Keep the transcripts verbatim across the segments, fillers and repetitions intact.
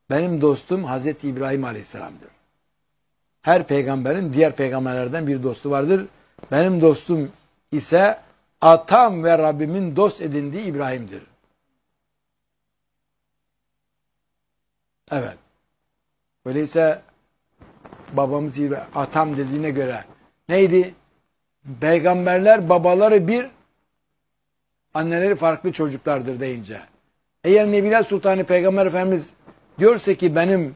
benim dostum Hazreti İbrahim Aleyhisselam'dır. Her peygamberin diğer peygamberlerden bir dostu vardır. Benim dostum ise atam ve Rabbimin dost edindiği İbrahim'dir. Evet. Öyleyse babamız İbrahim, atam dediğine göre neydi? Peygamberler babaları bir, anneleri farklı çocuklardır deyince. Eğer Nebiler Sultanı Peygamber Efendimiz diyorsa ki benim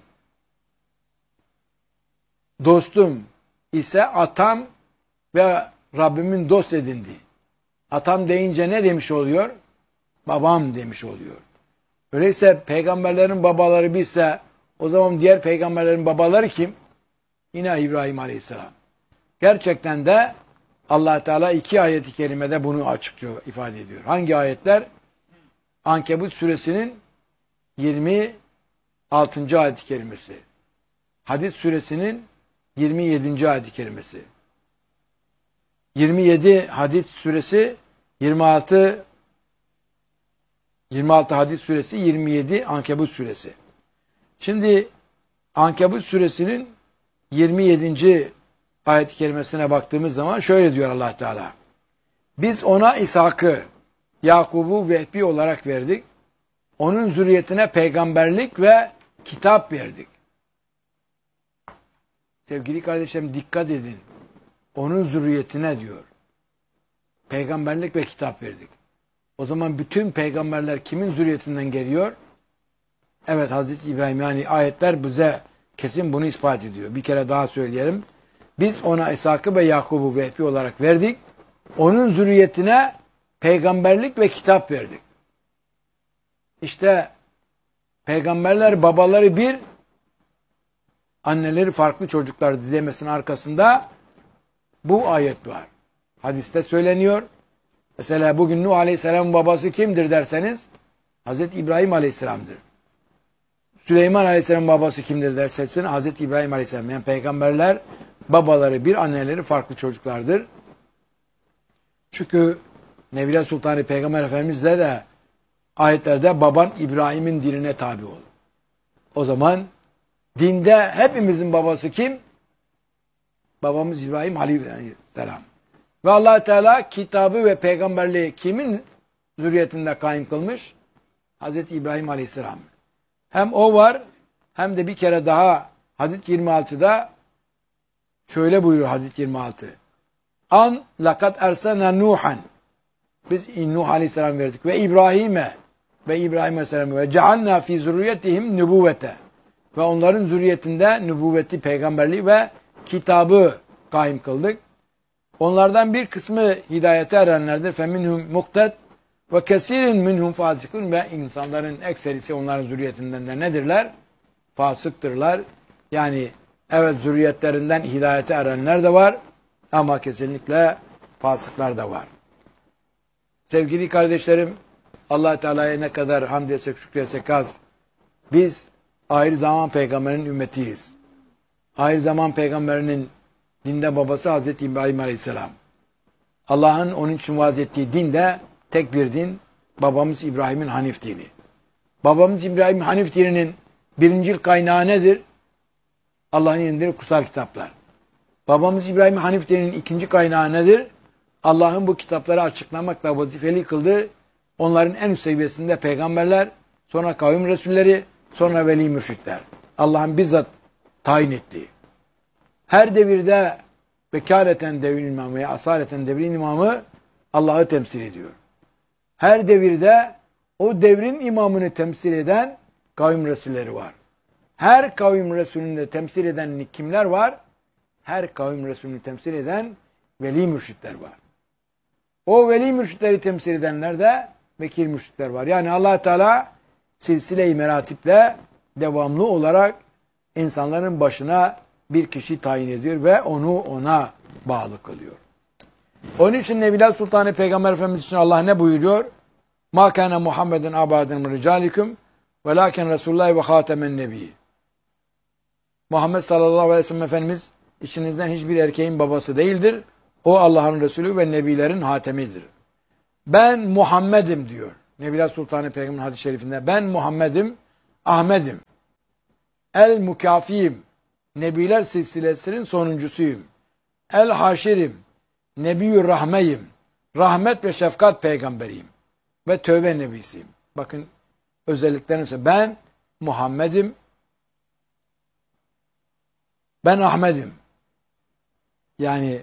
dostum ise atam ve Rabbimin dost edindiği. Atam deyince ne demiş oluyor? Babam demiş oluyor. Öyleyse peygamberlerin babaları bizse o zaman diğer peygamberlerin babaları kim? Yine İbrahim Aleyhisselam. Gerçekten de Allah Teala iki ayet-i kerimede bunu açıklıyor, ifade ediyor. Hangi ayetler? Ankebut suresinin yirmi altıncı ayet-i kerimesi. Hadid suresinin yirmi yedinci ayet-i kerimesi. yirmi yedi Hadid suresi, yirmi altı yirmi altı Hadid suresi, yirmi yedi Ankebut suresi. Şimdi Ankebut suresinin yirmi yedinci ayet-i kerimesine baktığımız zaman şöyle diyor Allah Teala. Biz ona İshak'ı, Yakub'u vehbi olarak verdik. Onun zürriyetine peygamberlik ve kitap verdik. Sevgili kardeşlerim dikkat edin. Onun zürriyetine diyor. Peygamberlik ve kitap verdik. O zaman bütün peygamberler kimin zürriyetinden geliyor? Evet, Hazreti İbrahim, yani ayetler bize kesin bunu ispat ediyor. Bir kere daha söyleyelim. Biz ona İshak'ı ve Yakub'u vehbi olarak verdik. Onun zürriyetine peygamberlik ve kitap verdik. İşte peygamberler babaları bir, anneleri farklı çocuklardı demesinin arkasında bu ayet var. Hadiste söyleniyor. Mesela bugün Nuh Aleyhisselam'ın babası kimdir derseniz Hazreti İbrahim Aleyhisselam'dır. Süleyman Aleyhisselam'ın babası kimdir derseniz Hazreti İbrahim Aleyhisselam. Yani peygamberler babaları bir, anneleri farklı çocuklardır. Çünkü Nebiler Sultanı Peygamber Efendimiz'de de ayetlerde baban İbrahim'in dinine tabi ol. O zaman dinde hepimizin babası kim? Babamız İbrahim Aleyhisselam. Ve Allah Teala kitabı ve peygamberliği kimin zürriyetinde kaim kılmış? Hazreti İbrahim Aleyhisselam. Hem o var hem de bir kere daha Hadid yirmi altıda şöyle buyuruyor Hadid yirmi altı. An lakat ersena Nuhan. Biz Nuh Aleyhisselam verdik ve İbrahim'e ve İbrahim Aleyhisselam'ı ve cealna fi zürriyetihim nübüvvete. Ve onların zürriyetinde nübüvveti, peygamberliği ve kitabı kaim kıldık. Onlardan bir kısmı hidayete erenlerdir. Feminhum muhted ve kesirin minhum fasikun. Ve insanların ekserisi onların zürriyetinden de nedirler? Fasıktırlar. Yani evet, zürriyetlerinden hidayete erenler de var ama kesinlikle fasıklar da var. Sevgili kardeşlerim, Allah Teala'ya ne kadar hamd etsek, şükretsek az. Biz ahir zaman peygamberinin ümmetiyiz. Ahir zaman peygamberinin dinde babası Hazreti İbrahim Aleyhisselam. Allah'ın onun için vaaz ettiği din de tek bir din. Babamız İbrahim'in Hanif dini. Babamız İbrahim Hanif dininin birincil kaynağı nedir? Allah'ın indirdiği kutsal kitaplar. Babamız İbrahim Hanif dininin ikinci kaynağı nedir? Allah'ın bu kitapları açıklamakla vazifeli kıldığı, onların en üst seviyesinde peygamberler, sonra kavim resulleri, sonra veli mürşitler. Allah'ın bizzat tayin ettiği. Her devirde vekaleten devrin imamı veya asaleten devrin imamı Allah'ı temsil ediyor. Her devirde o devrin imamını temsil eden kavim resulleri var. Her kavim resulünü de temsil eden kimler var? Her kavim resulünü temsil eden veli mürşitler var. O veli mürşitleri temsil edenler de vekil mürşitler var. Yani Allah Teala silsile-i meratiple devamlı olarak insanların başına bir kişi tayin ediyor ve onu ona bağlı kılıyor. Onun için Nebiler Sultanı Peygamber Efendimiz için Allah ne buyuruyor? Ma kana Muhammedun abaden min ricalikum velakin Resulullah ve hatemen nebi. Muhammed sallallahu aleyhi ve sellem Efendimiz içinizden hiçbir erkeğin babası değildir. O Allah'ın Resulü ve nebilerin hatemidir. Ben Muhammed'im diyor. Nebiler Sultanı Peygamber hadis-i şerifinde ben Muhammed'im, Ahmet'im. El mukafiyim. Nebiler silsilesinin sonuncusuyum. El haşirim. Nebiyyü rahmeyim. Rahmet ve şefkat peygamberiyim. Ve tövbe nebisiyim. Bakın özelliklerini söylüyor. Ben Muhammed'im. Ben Ahmet'im. Yani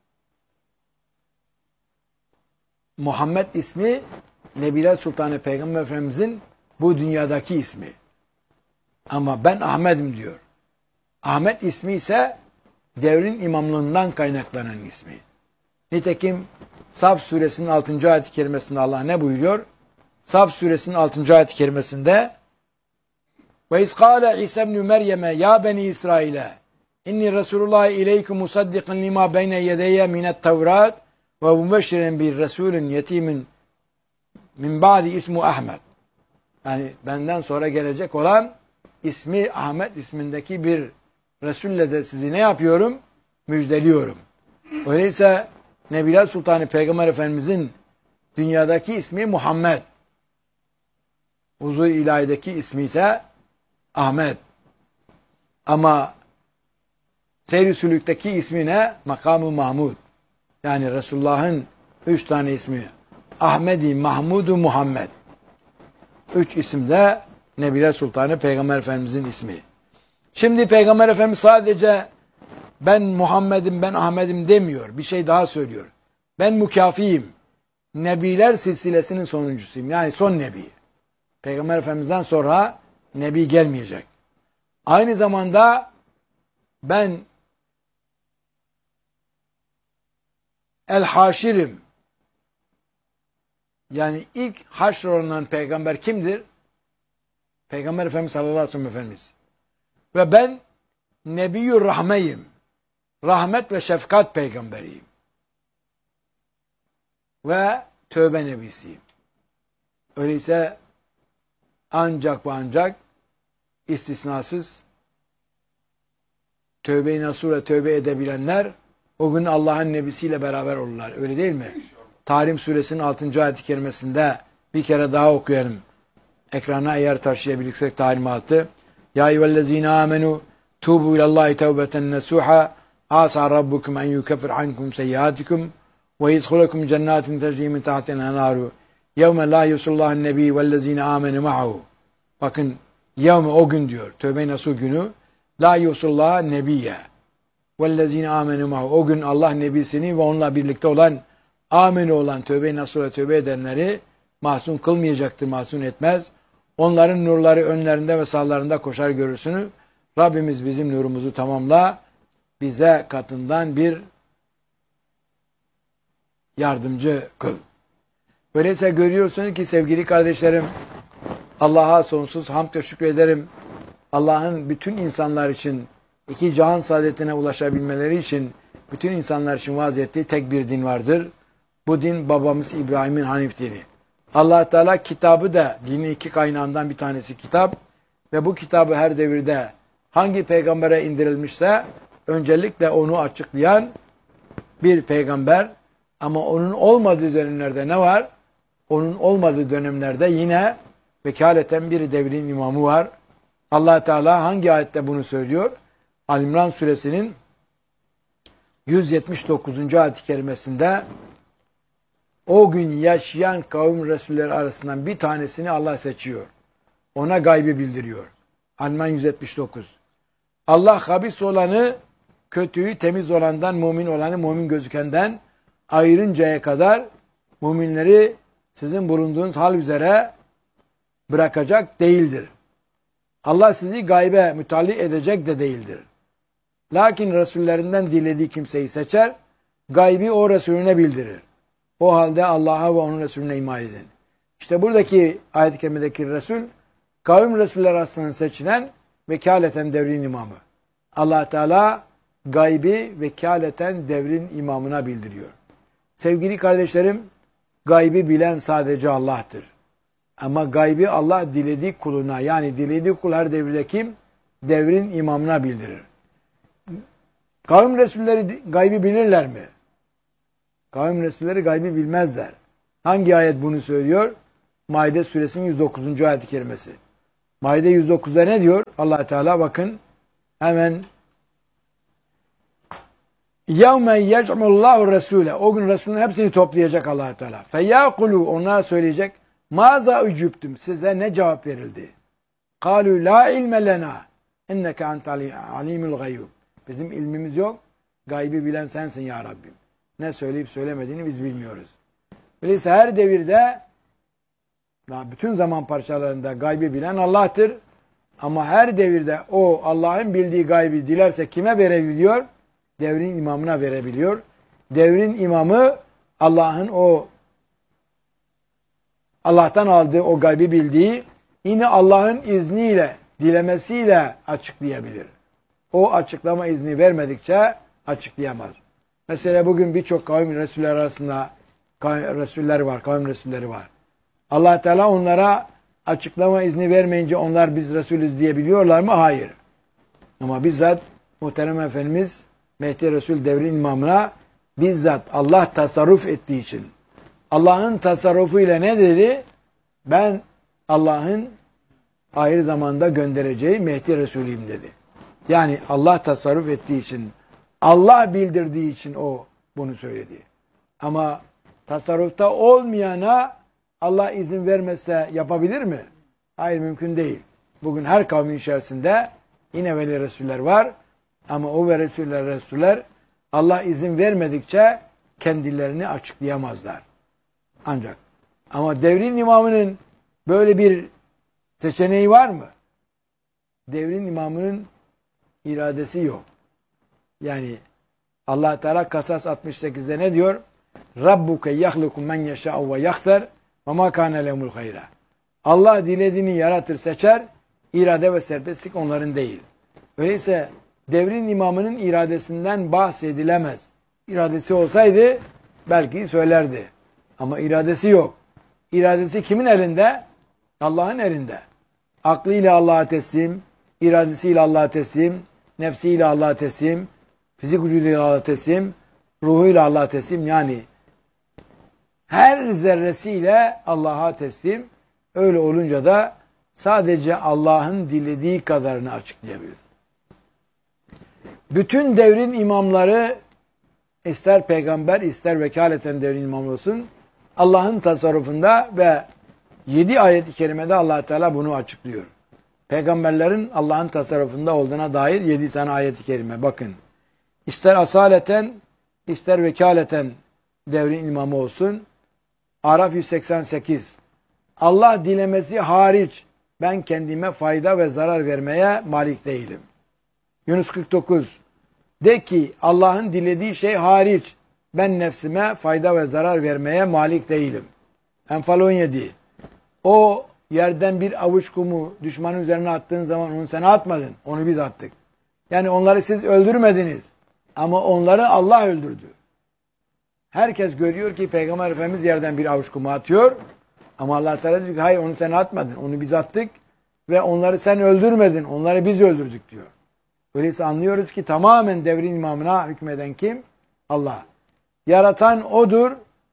Muhammed ismi Nebiler Sultanı Peygamber Efendimizin bu dünyadaki ismi. Ama ben Ahmet'im diyor. Ahmet ismi ise devrin imamlığından kaynaklanan ismi. Nitekim Saf suresinin altıncı ayet-i kerimesinde Allah ne buyuruyor? Saf suresinin altıncı ayet-i kerimesinde ve izkâle İsa ibn Meryem'e ya beni İsrail'e inni Resulullah ileykum musaddiqan lima beyne yedeyye minet tevrat ve mübeşşiren bir Resulün yetimin min ba'di ismu Ahmet. Yani benden sonra gelecek olan ismi Ahmet ismindeki bir Resul'le de sizi ne yapıyorum? Müjdeliyorum. Öyleyse Nebiler Sultanı Peygamber Efendimizin dünyadaki ismi Muhammed. Huzur-i ilahideki ismi ise Ahmet. Ama Seyr-i Sülük'teki ismi ne? Makam-ı Mahmud. Yani Resulullah'ın üç tane ismi. Ahmedi, Mahmudu, Muhammed. Üç isim de Nebiler Sultanı Peygamber Efendimizin ismi. Şimdi Peygamber Efendimiz sadece ben Muhammed'im, ben Ahmet'im demiyor. Bir şey daha söylüyor. Ben mükafiyim. Nebiler silsilesinin sonuncusuyum. Yani son nebi. Peygamber Efendimiz'den sonra nebi gelmeyecek. Aynı zamanda ben el-haşirim. Yani ilk haşrolunan peygamber kimdir? Peygamber Efendimiz sallallahu aleyhi ve sellem Efendimiz. Ve ben Nebiyyü Rahmeyim. Rahmet ve şefkat peygamberiyim. Ve tövbe nebisiyim. Öyleyse ancak ve ancak istisnasız tövbe-i nasuhla tövbe edebilenler o gün Allah'ın nebisiyle beraber olurlar. Öyle değil mi? Tahrim suresinin altıncı ayet-i kerimesinde bir kere daha okuyalım. Ekrana eğer taşıyabilirsek talimatı. Ya eyyühellezine amenu tubu ilallahi tevbeten nesuha asa rabbukum en yukeffir ankum seyyiatikum ve yedhulakum cennetin tecri min tahtiha enharu yevme la yusullahan nebi vellezine amenu ma'hu. Bakın yevme o gün diyor. Tövbe-i nasuh günü. La yusullah nebiye vellezine amenu ma'hu. O gün Allah nebisini ve onunla birlikte olan amenu olan tövbe-i nasuh'a tövbe edenleri mahzun kılmayacaktır, mahzun etmez. Onların nurları önlerinde ve sağlarında koşar görürsünüz. Rabbimiz bizim nurumuzu tamamla, bize katından bir yardımcı kıl. Öyleyse görüyorsunuz ki sevgili kardeşlerim, Allah'a sonsuz hamd ve şükrederim. Allah'ın bütün insanlar için, iki cihan saadetine ulaşabilmeleri için, bütün insanlar için vaaz ettiği tek bir din vardır. Bu din babamız İbrahim'in Hanif dini. Allah Teala kitabı da dinin iki kaynağından bir tanesi kitap ve bu kitabı her devirde hangi peygambere indirilmişse öncelikle onu açıklayan bir peygamber, ama onun olmadığı dönemlerde ne var? Onun olmadığı dönemlerde yine vekaleten bir devrin imamı var. Allah Teala hangi ayette bunu söylüyor? Ali-İmran suresinin yüz yetmiş dokuzuncu ayet-i kerimesinde o gün yaşayan kavim Resulleri arasından bir tanesini Allah seçiyor. Ona gaybı bildiriyor. Ali-İmran yüz yetmiş dokuz. Allah habis olanı, kötüyü temiz olandan, mümin olanı mümin gözükenden ayırıncaya kadar müminleri sizin bulunduğunuz hal üzere bırakacak değildir. Allah sizi gaybe mütalli edecek de değildir. Lakin Resullerinden dilediği kimseyi seçer, gaybi o Resulüne bildirir. O halde Allah'a ve onun Resulüne iman edin. İşte buradaki ayet-i kerimedeki Resul, kavim Resuller arasından seçilen vekaleten devrin imamı. Allah Teala gaybi vekaleten devrin imamına bildiriyor. Sevgili kardeşlerim, gaybi bilen sadece Allah'tır. Ama gaybi Allah dilediği kuluna, yani dilediği kul her devirde kim? Devrin imamına bildirir. Kavim Resulleri gaybi bilirler mi? Kavim Resulleri gaybi bilmezler. Hangi ayet bunu söylüyor? Maide suresinin yüz dokuzuncu ayet-i kerimesi. Maide yüz dokuzda ne diyor? Allah Teala bakın hemen يَوْمَنْ يَجْمُ اللّٰهُ Resul'e. O gün Resul'ün hepsini toplayacak Allah Teala. فَيَاقُلُوا Onlar söyleyecek. مَاذَا اُجُبْتُمْ Size ne cevap verildi? قَالُوا لَا عِلْمَ لَنَا اِنَّكَ اَنْتَ عَلِيمُ الْغَيُّبِ Bizim ilmimiz yok. Gaybi bilen sensin ya Rabbim. Ne söyleyip söylemediğini biz bilmiyoruz. Öyleyse her devirde bütün zaman parçalarında gaybi bilen Allah'tır. Ama her devirde o Allah'ın bildiği gaybi dilerse kime verebiliyor? Devrin imamına verebiliyor. Devrin imamı Allah'ın o Allah'tan aldığı o gaybi bildiği yine Allah'ın izniyle, dilemesiyle açıklayabilir. O açıklama izni vermedikçe açıklayamaz. Mesela bugün birçok kavim Resuller arasında Resuller var, kavim Resulleri var. Allah Teala onlara açıklama izni vermeyince onlar biz Resulüz diyebiliyorlar mı? Hayır. Ama bizzat muhterem Efendimiz Mehdi Resul devrin imamına bizzat Allah tasarruf ettiği için Allah'ın tasarrufu ile ne dedi? Ben Allah'ın ahir zamanda göndereceği Mehdi Resulüyüm dedi. Yani Allah tasarruf ettiği için, Allah bildirdiği için o bunu söyledi. Ama tasarrufta olmayana Allah izin vermezse yapabilir mi? Hayır, mümkün değil. Bugün her kavmin içerisinde yine veli Resuller var. Ama o ve Resuller Resuller Allah izin vermedikçe kendilerini açıklayamazlar. Ancak ama devrin imamının böyle bir seçeneği var mı? Devrin imamının iradesi yok. Yani Allah Teala Kasas altmış sekizde ne diyor? Rabbuke yahluku men yeşâ'u ve yahser ve mâ kâne lehumul hayra. Allah dilediğini yaratır, seçer. İrade ve serbestlik onların değil. Öyleyse devrin imamının iradesinden bahsedilemez. İradesi olsaydı belki söylerdi. Ama iradesi yok. İradesi kimin elinde? Allah'ın elinde. Aklıyla Allah'a teslim, iradesiyle Allah'a teslim, nefsiyle Allah'a teslim, fizik vücuduyla Allah'a teslim, ruhuyla Allah'a teslim. Yani her zerresiyle Allah'a teslim. Öyle olunca da sadece Allah'ın dilediği kadarını açıklayabilir. Bütün devrin imamları ister peygamber ister vekaleten devrin imamı olsun Allah'ın tasarrufunda ve yedi ayet-i kerimede Allah Teala bunu açıklıyor. Peygamberlerin Allah'ın tasarrufunda olduğuna dair yedi tane ayet-i kerime. Bakın. İster asaleten ister vekaleten devrin imamı olsun. Araf yüz seksen sekiz. Allah dilemesi hariç ben kendime fayda ve zarar vermeye malik değilim. Yunus kırk dokuz. De ki Allah'ın dilediği şey hariç ben nefsime fayda ve zarar vermeye malik değilim. Enfal on yedi. O yerden bir avuç kumu düşmanın üzerine attığın zaman onu sen atmadın. Onu biz attık. Yani onları siz öldürmediniz. Ama onları Allah öldürdü. Herkes görüyor ki Peygamber Efendimiz yerden bir avuç kumu atıyor. Ama Allah Teala diyor ki hayır onu sen atmadın. Onu biz attık. Ve onları sen öldürmedin. Onları biz öldürdük diyor. Öyleyse anlıyoruz ki tamamen devrin imamına hükmeden kim? Allah. Yaratan O'dur.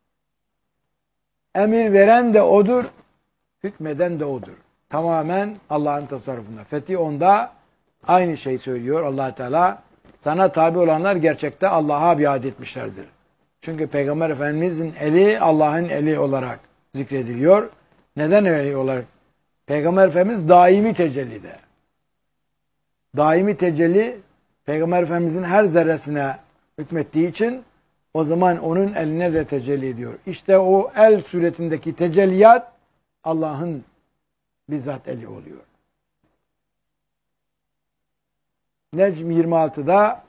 Emir veren de O'dur. Hükmeden de O'dur. Tamamen Allah'ın tasarrufunda. Fetih onda aynı şey söylüyor Allah Teala. Sana tabi olanlar gerçekte Allah'a biat etmişlerdir. Çünkü Peygamber Efendimizin eli Allah'ın eli olarak zikrediliyor. Neden eli olarak? Peygamber Efendimiz daimi tecellide. Daimi tecelli Peygamber Efendimizin her zerresine hükmettiği için o zaman onun eline de tecelli ediyor. İşte o el suretindeki tecelliyat Allah'ın bizzat eli oluyor. Necm yirmi altıda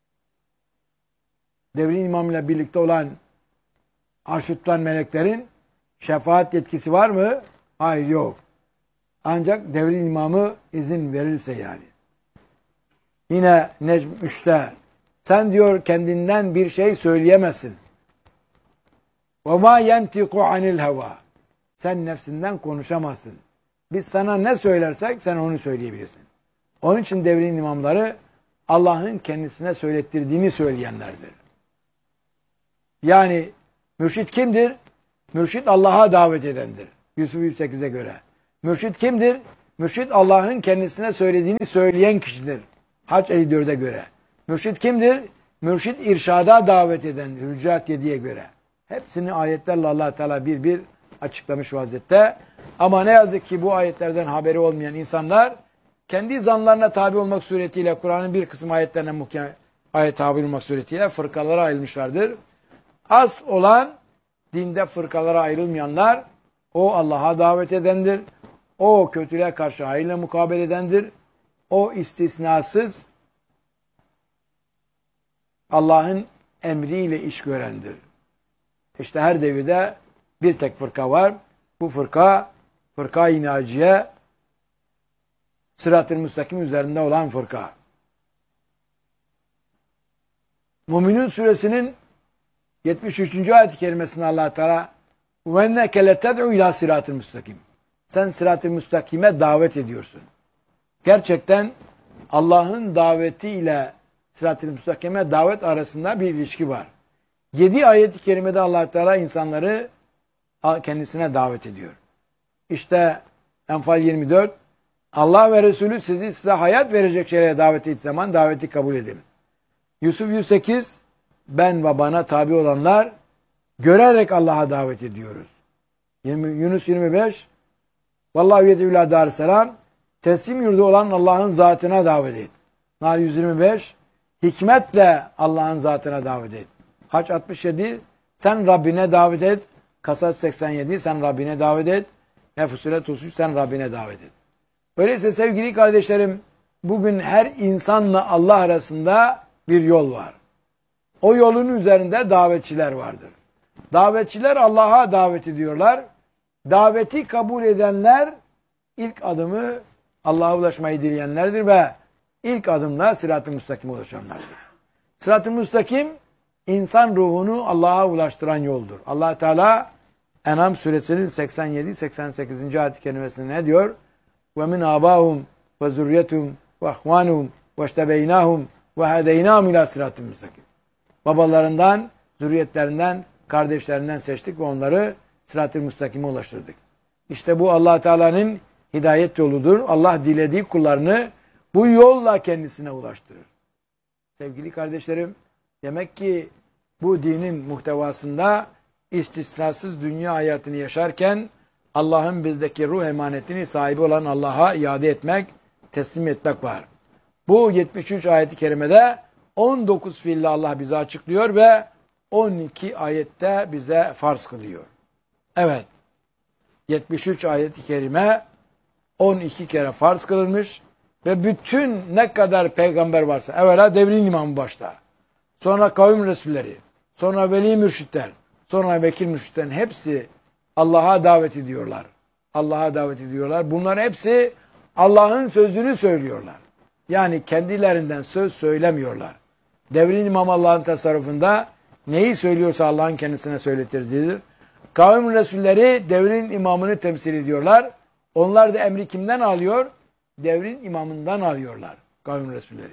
devrin imamıyla birlikte olan arşı tutan meleklerin şefaat yetkisi var mı? Hayır, yok. Ancak devrin imamı izin verirse yani. Yine Necm üçte sen diyor kendinden bir şey söyleyemezsin. وَمَا يَنْتِقُ عَنِ الْهَوَى Sen nefsinden konuşamazsın. Biz sana ne söylersek sen onu söyleyebilirsin. Onun için devrin imamları Allah'ın kendisine söylettirdiğini söyleyenlerdir. Yani mürşit kimdir? Mürşit Allah'a davet edendir. Yusuf yüz sekize göre. Mürşit kimdir? Mürşid Allah'ın kendisine söylediğini söyleyen kişidir. Hac elli dörde göre. Mürşid kimdir? Mürşid irşada davet edendir. Hücurat yediye göre. Hepsini ayetlerle Allah Teala bir bir açıklamış vaziyette. Ama ne yazık ki bu ayetlerden haberi olmayan insanlar kendi zanlarına tabi olmak suretiyle Kur'an'ın bir kısım ayetlerine muhkem ayet tabi olmak suretiyle fırkalara ayrılmışlardır. Asıl olan dinde fırkalara ayrılmayanlar o Allah'a davet edendir. O kötülüğe karşı hayırla mukabele edendir. O istisnasız Allah'ın emriyle iş görendir. İşte her devirde bir tek fırka var. Bu fırka, fırka-i naciye, sırat-ı müstakim üzerinde olan fırka. Müminun suresinin yetmiş üçüncü ayet-i kerimesinde Allah Teala وَاَنَّكَ لَتَدْعُ اِلٰى sırat-ı müstakim. Sen sırat-ı müstakime davet ediyorsun. Gerçekten Allah'ın daveti ile sırat-ı müstakime davet arasında bir ilişki var. Yedi ayet-i kerimede Allah Teala insanları kendisine davet ediyor. İşte Enfal yirmi dört, Allah ve Resulü sizi size hayat verecek şeye davet ettiği zaman daveti kabul edin. Yusuf yüz sekiz, ben ve bana tabi olanlar görerek Allah'a davet ediyoruz. Yunus yirmi beş, Vallahu yed'u ila darisselam, teslim yurdu olan Allah'ın zatına davet et. Nahl yüz yirmi beş, hikmetle Allah'ın zatına davet et. Hac altmış yedi, sen Rabbine davet et. Kasas seksen yedi, sen Rabbine davet et. Ve Fussilet otuz üç, sen Rabbine davet et. Öyleyse sevgili kardeşlerim, bugün her insanla Allah arasında bir yol var. O yolun üzerinde davetçiler vardır. Davetçiler Allah'a davet ediyorlar. Daveti kabul edenler ilk adımı Allah'a ulaşmayı dileyenlerdir ve ilk adımla sırat-ı müstakime ulaşanlardır. Sırat-ı müstakim insan ruhunu Allah'a ulaştıran yoldur. Allah Teala En'am suresinin seksen yedi seksen sekizinci ayet-i kerimesinde ne diyor? وَمِنْ آبَاهُمْ وَزُرْيَتُهُمْ وَاَخْوَانُهُمْ وَاشْتَبَيْنَاهُمْ وَهَدَيْنَاهُمْ اِلٰى صِرَاتٍ müstakim. Babalarından, zürriyetlerinden, kardeşlerinden seçtik ve onları sırat-ı müstakime ulaştırdık. İşte bu Allah Teala'nın hidayet yoludur. Allah dilediği kullarını bu yolla kendisine ulaştırır. Sevgili kardeşlerim, demek ki bu dinin muhtevasında istisnasız dünya hayatını yaşarken Allah'ın bizdeki ruh emanetini sahibi olan Allah'a iade etmek, teslim etmek var. Bu yetmiş üç ayet-i kerimede on dokuz fiille Allah bize açıklıyor ve on iki ayette bize farz kılıyor. Evet, yetmiş üç ayet-i kerime on iki kere farz kılınmış ve bütün ne kadar peygamber varsa, evvela devrin imamı başta, sonra kavim resulleri, sonra veli mürşitler, sonra vekil mürşitlerin hepsi Allah'a davet ediyorlar. Allah'a davet ediyorlar. Bunlar hepsi Allah'ın sözünü söylüyorlar. Yani kendilerinden söz söylemiyorlar. Devrin imam Allah'ın tasarrufunda neyi söylüyorsa Allah'ın kendisine söyletirdiğidir. Kavim resulleri devrin imamını temsil ediyorlar. Onlar da emri kimden alıyor? Devrin imamından alıyorlar kavim resulleri.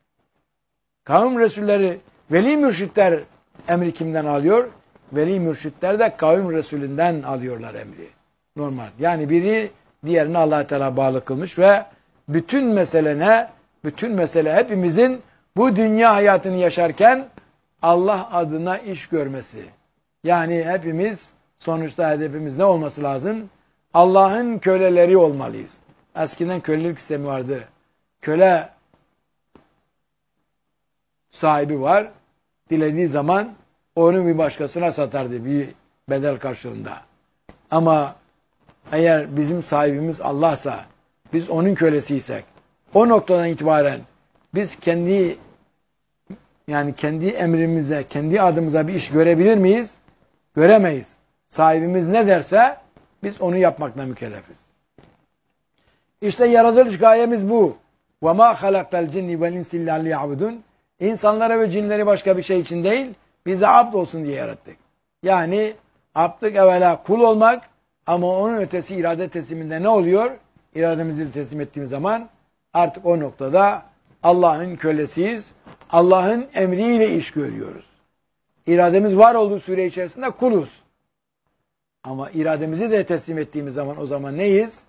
Kavim resulleri, veli mürşitler emri kimden alıyor? Veli mürşitler de kavim resulünden alıyorlar emri. Normal. Yani biri diğerine Allah Teala bağlı kılmış ve bütün mesele ne? Bütün mesele hepimizin bu dünya hayatını yaşarken Allah adına iş görmesi. Yani hepimiz sonuçta hedefimiz ne olması lazım? Allah'ın köleleri olmalıyız. Eskiden kölelik sistemi vardı. Köle sahibi var. Dilediği zaman onu bir başkasına satardı bir bedel karşılığında. Ama eğer bizim sahibimiz Allah'sa, biz onun kölesiysek, o noktadan itibaren biz kendi yani kendi emrimizde, kendi adımıza bir iş görebilir miyiz? Göremeyiz. Sahibimiz ne derse biz onu yapmakla mükellefiz. İşte yaratılış gayemiz bu. وَمَا خَلَقْتَ الْجِنِّ وَالْاِنْسِ اِلَّا لِيَعْبُدُونَ İnsanlara ve cinleri başka bir şey için değil, bize abd olsun diye yarattık. Yani abdlık evvela kul olmak ama onun ötesi irade tesliminde ne oluyor? İrademizi teslim ettiğimiz zaman artık o noktada Allah'ın kölesiyiz. Allah'ın emriyle iş görüyoruz. İrademiz var olduğu süre içerisinde kuluz. Ama irademizi de teslim ettiğimiz zaman o zaman neyiz?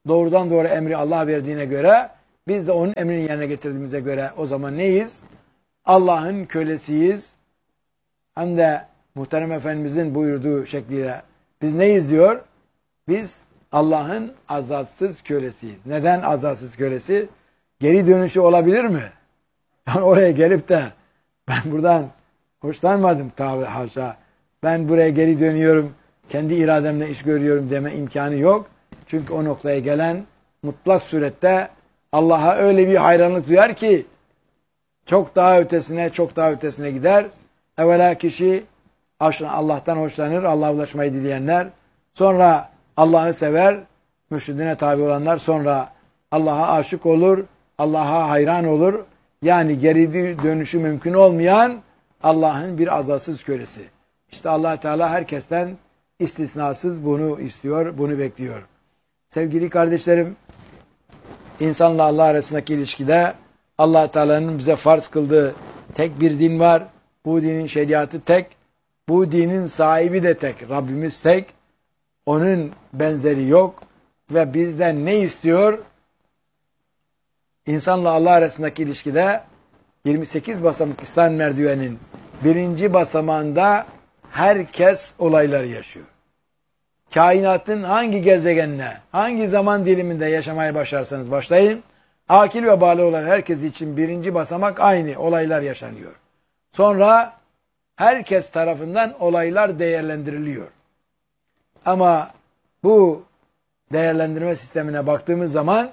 doğrudan doğru emri Allah verdiğine göre, biz de onun emrini yerine getirdiğimize göre o zaman neyiz? Allah'ın kölesiyiz. Hem de Muhterem Efendimizin buyurduğu şekliyle biz neyiz diyor? Biz Allah'ın azatsız kölesiyiz. Neden azatsız kölesi? Geri dönüşü olabilir mi? Yani oraya gelip de ben buradan hoşlanmadım tabi haşa. Ben buraya geri dönüyorum. Kendi irademle iş görüyorum deme imkanı yok. Çünkü o noktaya gelen mutlak surette Allah'a öyle bir hayranlık duyar ki çok daha ötesine, çok daha ötesine gider. Evvela kişi Allah'tan hoşlanır, Allah'a ulaşmayı dileyenler. Sonra Allah'ı sever, mürşidine tabi olanlar. Sonra Allah'a aşık olur, Allah'a hayran olur. Yani geri dönüşü mümkün olmayan Allah'ın bir azatsız kölesi. İşte Allah Teala herkesten istisnasız bunu istiyor, bunu bekliyor. Sevgili kardeşlerim, insanla Allah arasındaki ilişkide Allah Teala'nın bize farz kıldığı tek bir din var. Bu dinin şeriatı tek. Bu dinin sahibi de tek. Rabbimiz tek. Onun benzeri yok. Ve bizden ne istiyor? İnsanla Allah arasındaki ilişkide yirmi sekiz basamak İslam merdivenin birinci basamağında herkes olayları yaşıyor. Kainatın hangi gezegenine, hangi zaman diliminde yaşamaya başlarsanız başlayın, akil ve bâli olan herkes için birinci basamak aynı olaylar yaşanıyor. Sonra herkes tarafından olaylar değerlendiriliyor. Ama bu değerlendirme sistemine baktığımız zaman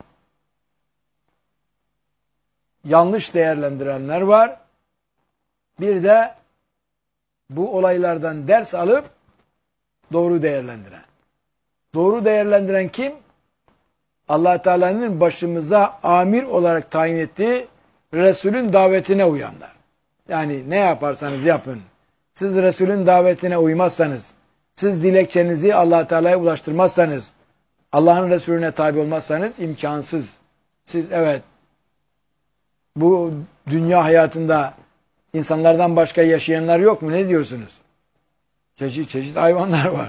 yanlış değerlendirenler var. Bir de bu olaylardan ders alıp doğru değerlendiren. Doğru değerlendiren kim? Allah Teala'nın başımıza amir olarak tayin ettiği Resul'ün davetine uyanlar. Yani ne yaparsanız yapın. Siz Resul'ün davetine uymazsanız, siz dilekçenizi Allah Teala'ya ulaştırmazsanız, Allah'ın Resulüne tabi olmazsanız imkansız. Siz evet bu dünya hayatında insanlardan başka yaşayanlar yok mu? Ne diyorsunuz? Çeşit çeşit hayvanlar var.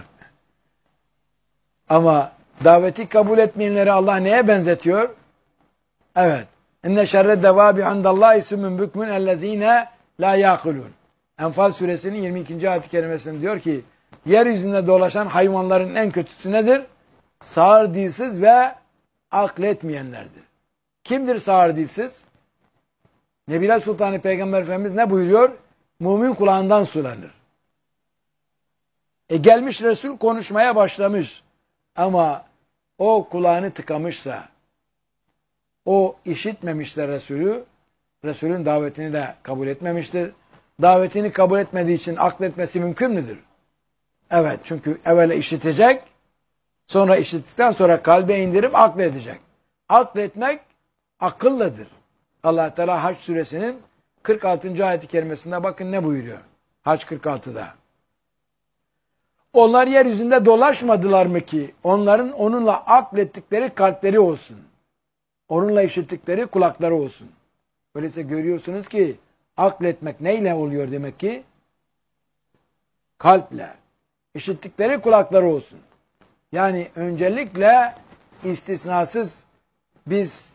Ama daveti kabul etmeyenleri Allah neye benzetiyor? Evet. İnne şerre devabi indallahi summun bükmün ellezine la yaqilun. Enfal suresinin yirmi ikinci ayet-i kerimesinde diyor ki yeryüzünde dolaşan hayvanların en kötüsü nedir? Sağır dilsiz ve akletmeyenlerdir. Kimdir sağır dilsiz? Nebile Sultanı Peygamber Efendimiz ne buyuruyor? Mümin kulağından sulanır. E gelmiş Resul konuşmaya başlamış. Ama o kulağını tıkamışsa, o işitmemişse Resulü, Resulün davetini de kabul etmemiştir. Davetini kabul etmediği için akletmesi mümkün müdür? Evet, çünkü evvela işitecek, sonra işittikten sonra kalbe indirip akledecek. Akletmek akılladır. Allah Teala Hac suresinin kırk altıncı ayet-i kerimesinde bakın ne buyuruyor? Hac kırk altıda. Onlar yeryüzünde dolaşmadılar mı ki onların onunla aklettikleri kalpleri olsun. Onunla işittikleri kulakları olsun. Öyleyse görüyorsunuz ki akletmek neyle oluyor demek ki? Kalple. İşittikleri kulakları olsun. Yani öncelikle istisnasız biz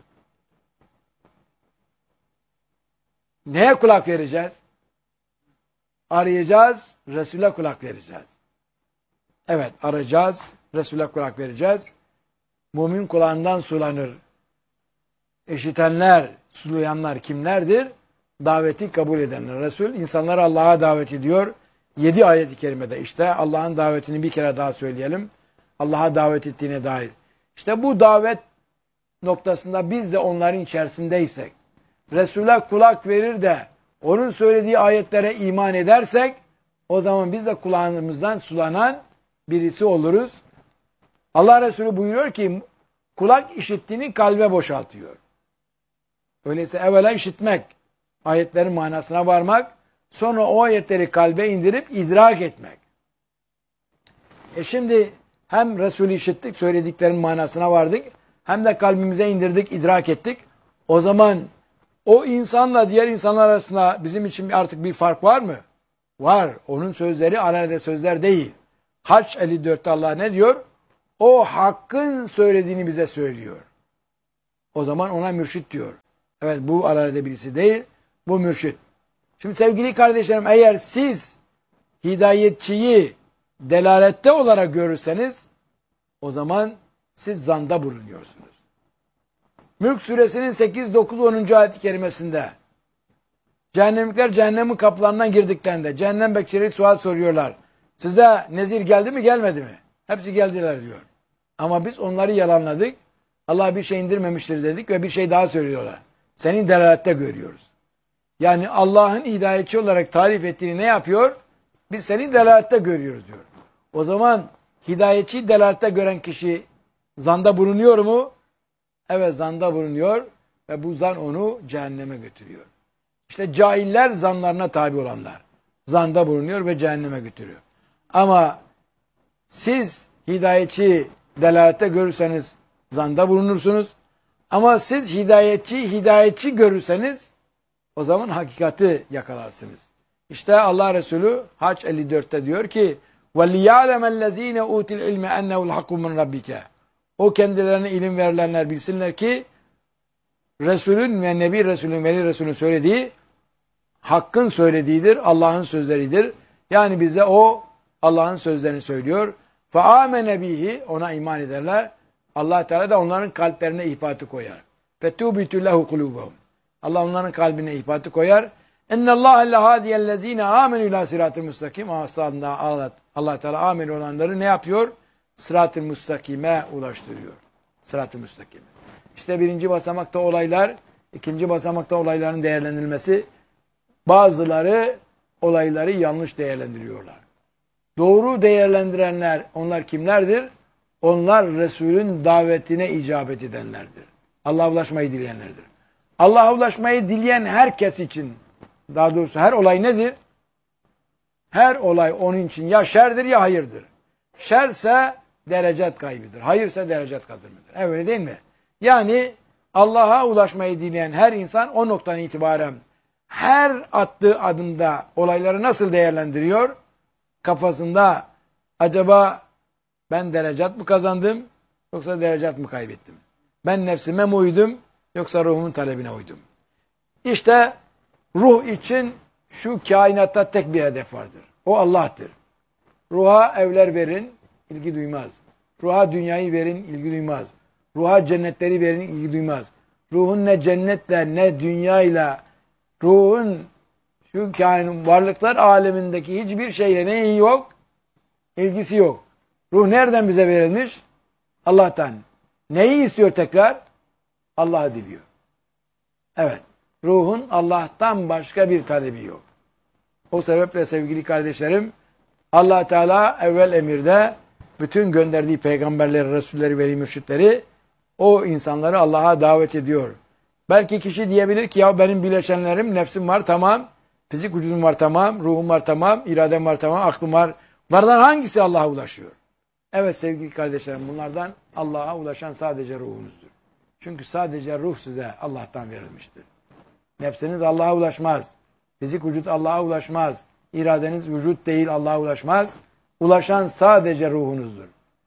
neye kulak vereceğiz? Arayacağız, Resul'e kulak vereceğiz. Evet, arayacağız, Resul'e kulak vereceğiz. Mümin kulağından sulanır. İşitenler, sulayanlar kimlerdir? Daveti kabul edenler. Resul insanları Allah'a davet ediyor. Yedi ayet-i kerimede işte Allah'ın davetini bir kere daha söyleyelim. Allah'a davet ettiğine dair. İşte bu davet noktasında biz de onların içerisindeysek, Resul'e kulak verir de onun söylediği ayetlere iman edersek, o zaman biz de kulağımızdan sulanan birisi oluruz. Allah Resulü buyuruyor ki kulak işittiğini kalbe boşaltıyor. Öyleyse evvela işitmek, ayetlerin manasına varmak, sonra o ayetleri kalbe indirip idrak etmek. E şimdi hem Resulü işittik, söylediklerin manasına vardık, hem de kalbimize indirdik, idrak ettik. O zaman o insanla diğer insanlar arasında bizim için artık bir fark var mı? Var. Onun sözleri alelade sözler değil. Hac elli dörtte Allah ne diyor? O hakkın söylediğini bize söylüyor. O zaman ona mürşit diyor. Evet, bu arada birisi değil, bu mürşit. Şimdi sevgili kardeşlerim, eğer siz hidayetçiyi delalette olarak görürseniz o zaman siz zanda bulunuyorsunuz. Mülk suresinin sekiz, dokuz, onuncu ayet-i kerimesinde cehennemlikler cehennemin kapılarından girdiklerinde cehennem bekçileri sual soruyorlar. Size nezir geldi mi gelmedi mi? Hepsi geldiler diyor. Ama biz onları yalanladık. Allah bir şey indirmemiştir dedik ve bir şey daha söylüyorlar. Senin delalette görüyoruz. Yani Allah'ın hidayetçi olarak tarif ettiğini ne yapıyor? Biz seni delalette görüyoruz diyor. O zaman hidayetçi delalette gören kişi zanda bulunuyor mu? Evet, zanda bulunuyor ve bu zan onu cehenneme götürüyor. İşte cahiller zanlarına tabi olanlar. Zanda bulunuyor ve cehenneme götürüyor. Ama siz hidayetçi delalette görürseniz zanda bulunursunuz. Ama siz hidayetçi hidayetçi görürseniz o zaman hakikati yakalarsınız. İşte Allah Resulü Hac elli dörtte diyor ki وَلِيَعْلَمَ الَّذ۪ينَ اُوتِ الْعِلْمَ اَنَّهُ الْحَقُّ مِنْ رَبِّكَ. O kendilerine ilim verilenler bilsinler ki Resulün ve Nebi Resulün, Veli Resulün söylediği hakkın söylediğidir, Allah'ın sözleridir. Yani bize o Allah'ın sözlerini söylüyor. فَآمَنَ بِهِ. Ona iman ederler. Allah Teala da onların kalplerine ihbatı koyar. فَتُوبِتُ لَهُ قُلُوبَهُمْ. Allah onların kalbine ihbatı koyar. اِنَّ اللّٰهَ لَهَادِيَ الَّذ۪ينَ آمَنُوا اِلٰى صِرَاتِ الْمُسْتَقِيمِ. Aslında Allah, Allah Teala amin olanları ne yapıyor? Sırat-ı müstakime ulaştırıyor. Sırat-ı müstakime. İşte birinci basamakta olaylar, ikinci basamakta olayların değerlendirilmesi. Bazıları olayları yanlış değerlendiriyorlar. Doğru değerlendirenler, onlar kimlerdir? Onlar Resul'ün davetine icabet edenlerdir. Allah'a ulaşmayı dileyenlerdir. Allah'a ulaşmayı dileyen herkes için, daha doğrusu her olay nedir? Her olay onun için ya şerdir ya hayırdır. Şerse derecet kaybıdır. Hayırsa derecet kazanmadır. Evet, öyle değil mi? Yani Allah'a ulaşmayı dileyen her insan o noktadan itibaren her attığı adımda olayları nasıl değerlendiriyor? Kafasında acaba ben derecat mı kazandım yoksa derecat mı kaybettim? Ben nefsime mi uydum yoksa ruhumun talebine uydum? İşte ruh için şu kainatta tek bir hedef vardır. O Allah'tır. Ruha evler verin, ilgi duymaz. Ruha dünyayı verin, ilgi duymaz. Ruha cennetleri verin, ilgi duymaz. Ruhun ne cennetle ne dünyayla, ruhun şu kainat varlıklar alemindeki hiçbir şeyle neyi yok? İlgisi yok. Ruh nereden bize verilmiş? Allah'tan. Neyi istiyor tekrar? Allah'ı diliyor. Evet. Ruhun Allah'tan başka bir talebi yok. O sebeple sevgili kardeşlerim, Allah Teala evvel emirde bütün gönderdiği peygamberleri, resulleri, veli mürşitleri o insanları Allah'a davet ediyor. Belki kişi diyebilir ki ya benim bileşenlerim, nefsim var tamam, fizik vücudum var tamam, ruhum var tamam, iradem var tamam, aklım var. Bunlardan hangisi Allah'a ulaşıyor? Evet sevgili kardeşlerim, bunlardan Allah'a ulaşan sadece ruhunuzdur. Çünkü sadece ruh size Allah'tan verilmiştir. Nefsiniz Allah'a ulaşmaz. Fizik vücut Allah'a ulaşmaz. İradeniz vücut değil, Allah'a ulaşmaz. Ulaşan sadece ruhunuzdur.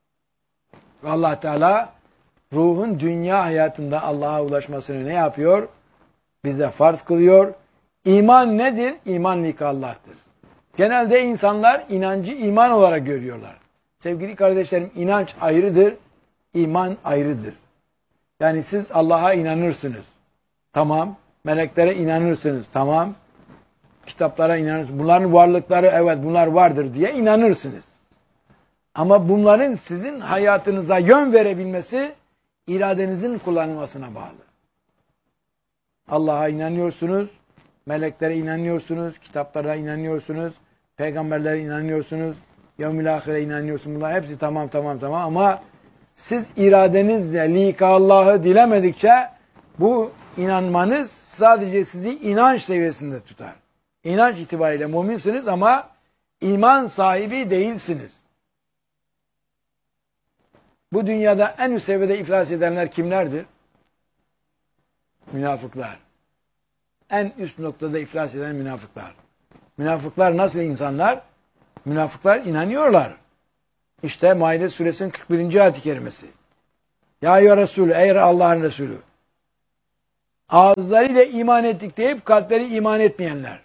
Ve Allah Teala ruhun dünya hayatında Allah'a ulaşmasını ne yapıyor? Bize farz kılıyor. İman nedir? İman lik Allah'tır. Genelde insanlar inancı iman olarak görüyorlar. Sevgili kardeşlerim, inanç ayrıdır, iman ayrıdır. Yani siz Allah'a inanırsınız. Tamam. Meleklere inanırsınız. Tamam. Kitaplara inanırsınız. Bunların varlıkları evet bunlar vardır diye inanırsınız. Ama bunların sizin hayatınıza yön verebilmesi iradenizin kullanılmasına bağlı. Allah'a inanıyorsunuz, meleklere inanıyorsunuz, kitaplara inanıyorsunuz, peygamberlere inanıyorsunuz, yevmil ahire inanıyorsunuz. Bunlar hepsi tamam tamam tamam ama siz iradenizle lika Allah'ı dilemedikçe bu inanmanız sadece sizi inanç seviyesinde tutar. İnanç itibariyle müminsiniz ama iman sahibi değilsiniz. Bu dünyada en üst seviyede iflas edenler kimlerdir? Münafıklar. En üst noktada iflas eden münafıklar. Münafıklar nasıl insanlar? Münafıklar inanıyorlar. İşte Maide suresinin kırk birinci ayet-i kerimesi. Ya ya Resulü, ey Allah'ın Resulü. Ağızlarıyla iman ettik deyip kalpleri iman etmeyenler.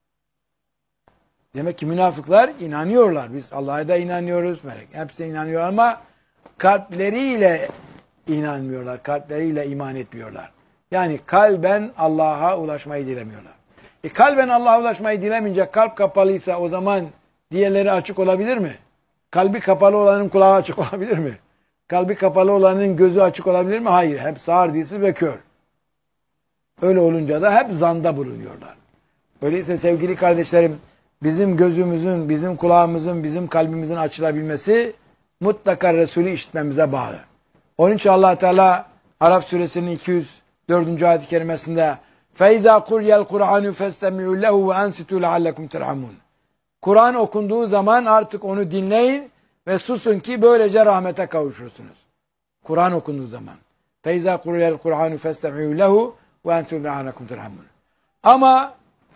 Demek ki münafıklar inanıyorlar. Biz Allah'a da inanıyoruz, melek hepsine inanıyor ama kalpleriyle inanmıyorlar. Kalpleriyle iman etmiyorlar. Yani kalben Allah'a ulaşmayı dilemiyorlar. E kalben Allah'a ulaşmayı dilemeyince kalp kapalıysa o zaman diğerleri açık olabilir mi? Kalbi kapalı olanın kulağı açık olabilir mi? Kalbi kapalı olanın gözü açık olabilir mi? Hayır. Hep sağır, dilsiz ve kör. Öyle olunca da hep zanda bulunuyorlar. Öyleyse sevgili kardeşlerim, bizim gözümüzün, bizim kulağımızın, bizim kalbimizin açılabilmesi mutlaka Resulü işitmemize bağlı. Onun için Allah Teala Arap suresinin iki yüz dördüncü ayet-i kerimesinde فَاِذَا قُرْيَ الْقُرْآنُ فَاسْتَمِعُوا لَهُ وَاَنْسِتُوا لَعَلَّكُمْ تُرْحَمُونَ. Kur'an okunduğu zaman artık onu dinleyin ve susun ki böylece rahmete kavuşursunuz. Kur'an okunduğu zaman. فَاِذَا قُرْيَ الْقُرْآنُ فَاسْتَمِعُوا لَهُ وَاَنْسِتُوا لَعَلَّكُمْ تُرْحَمُونَ. Ama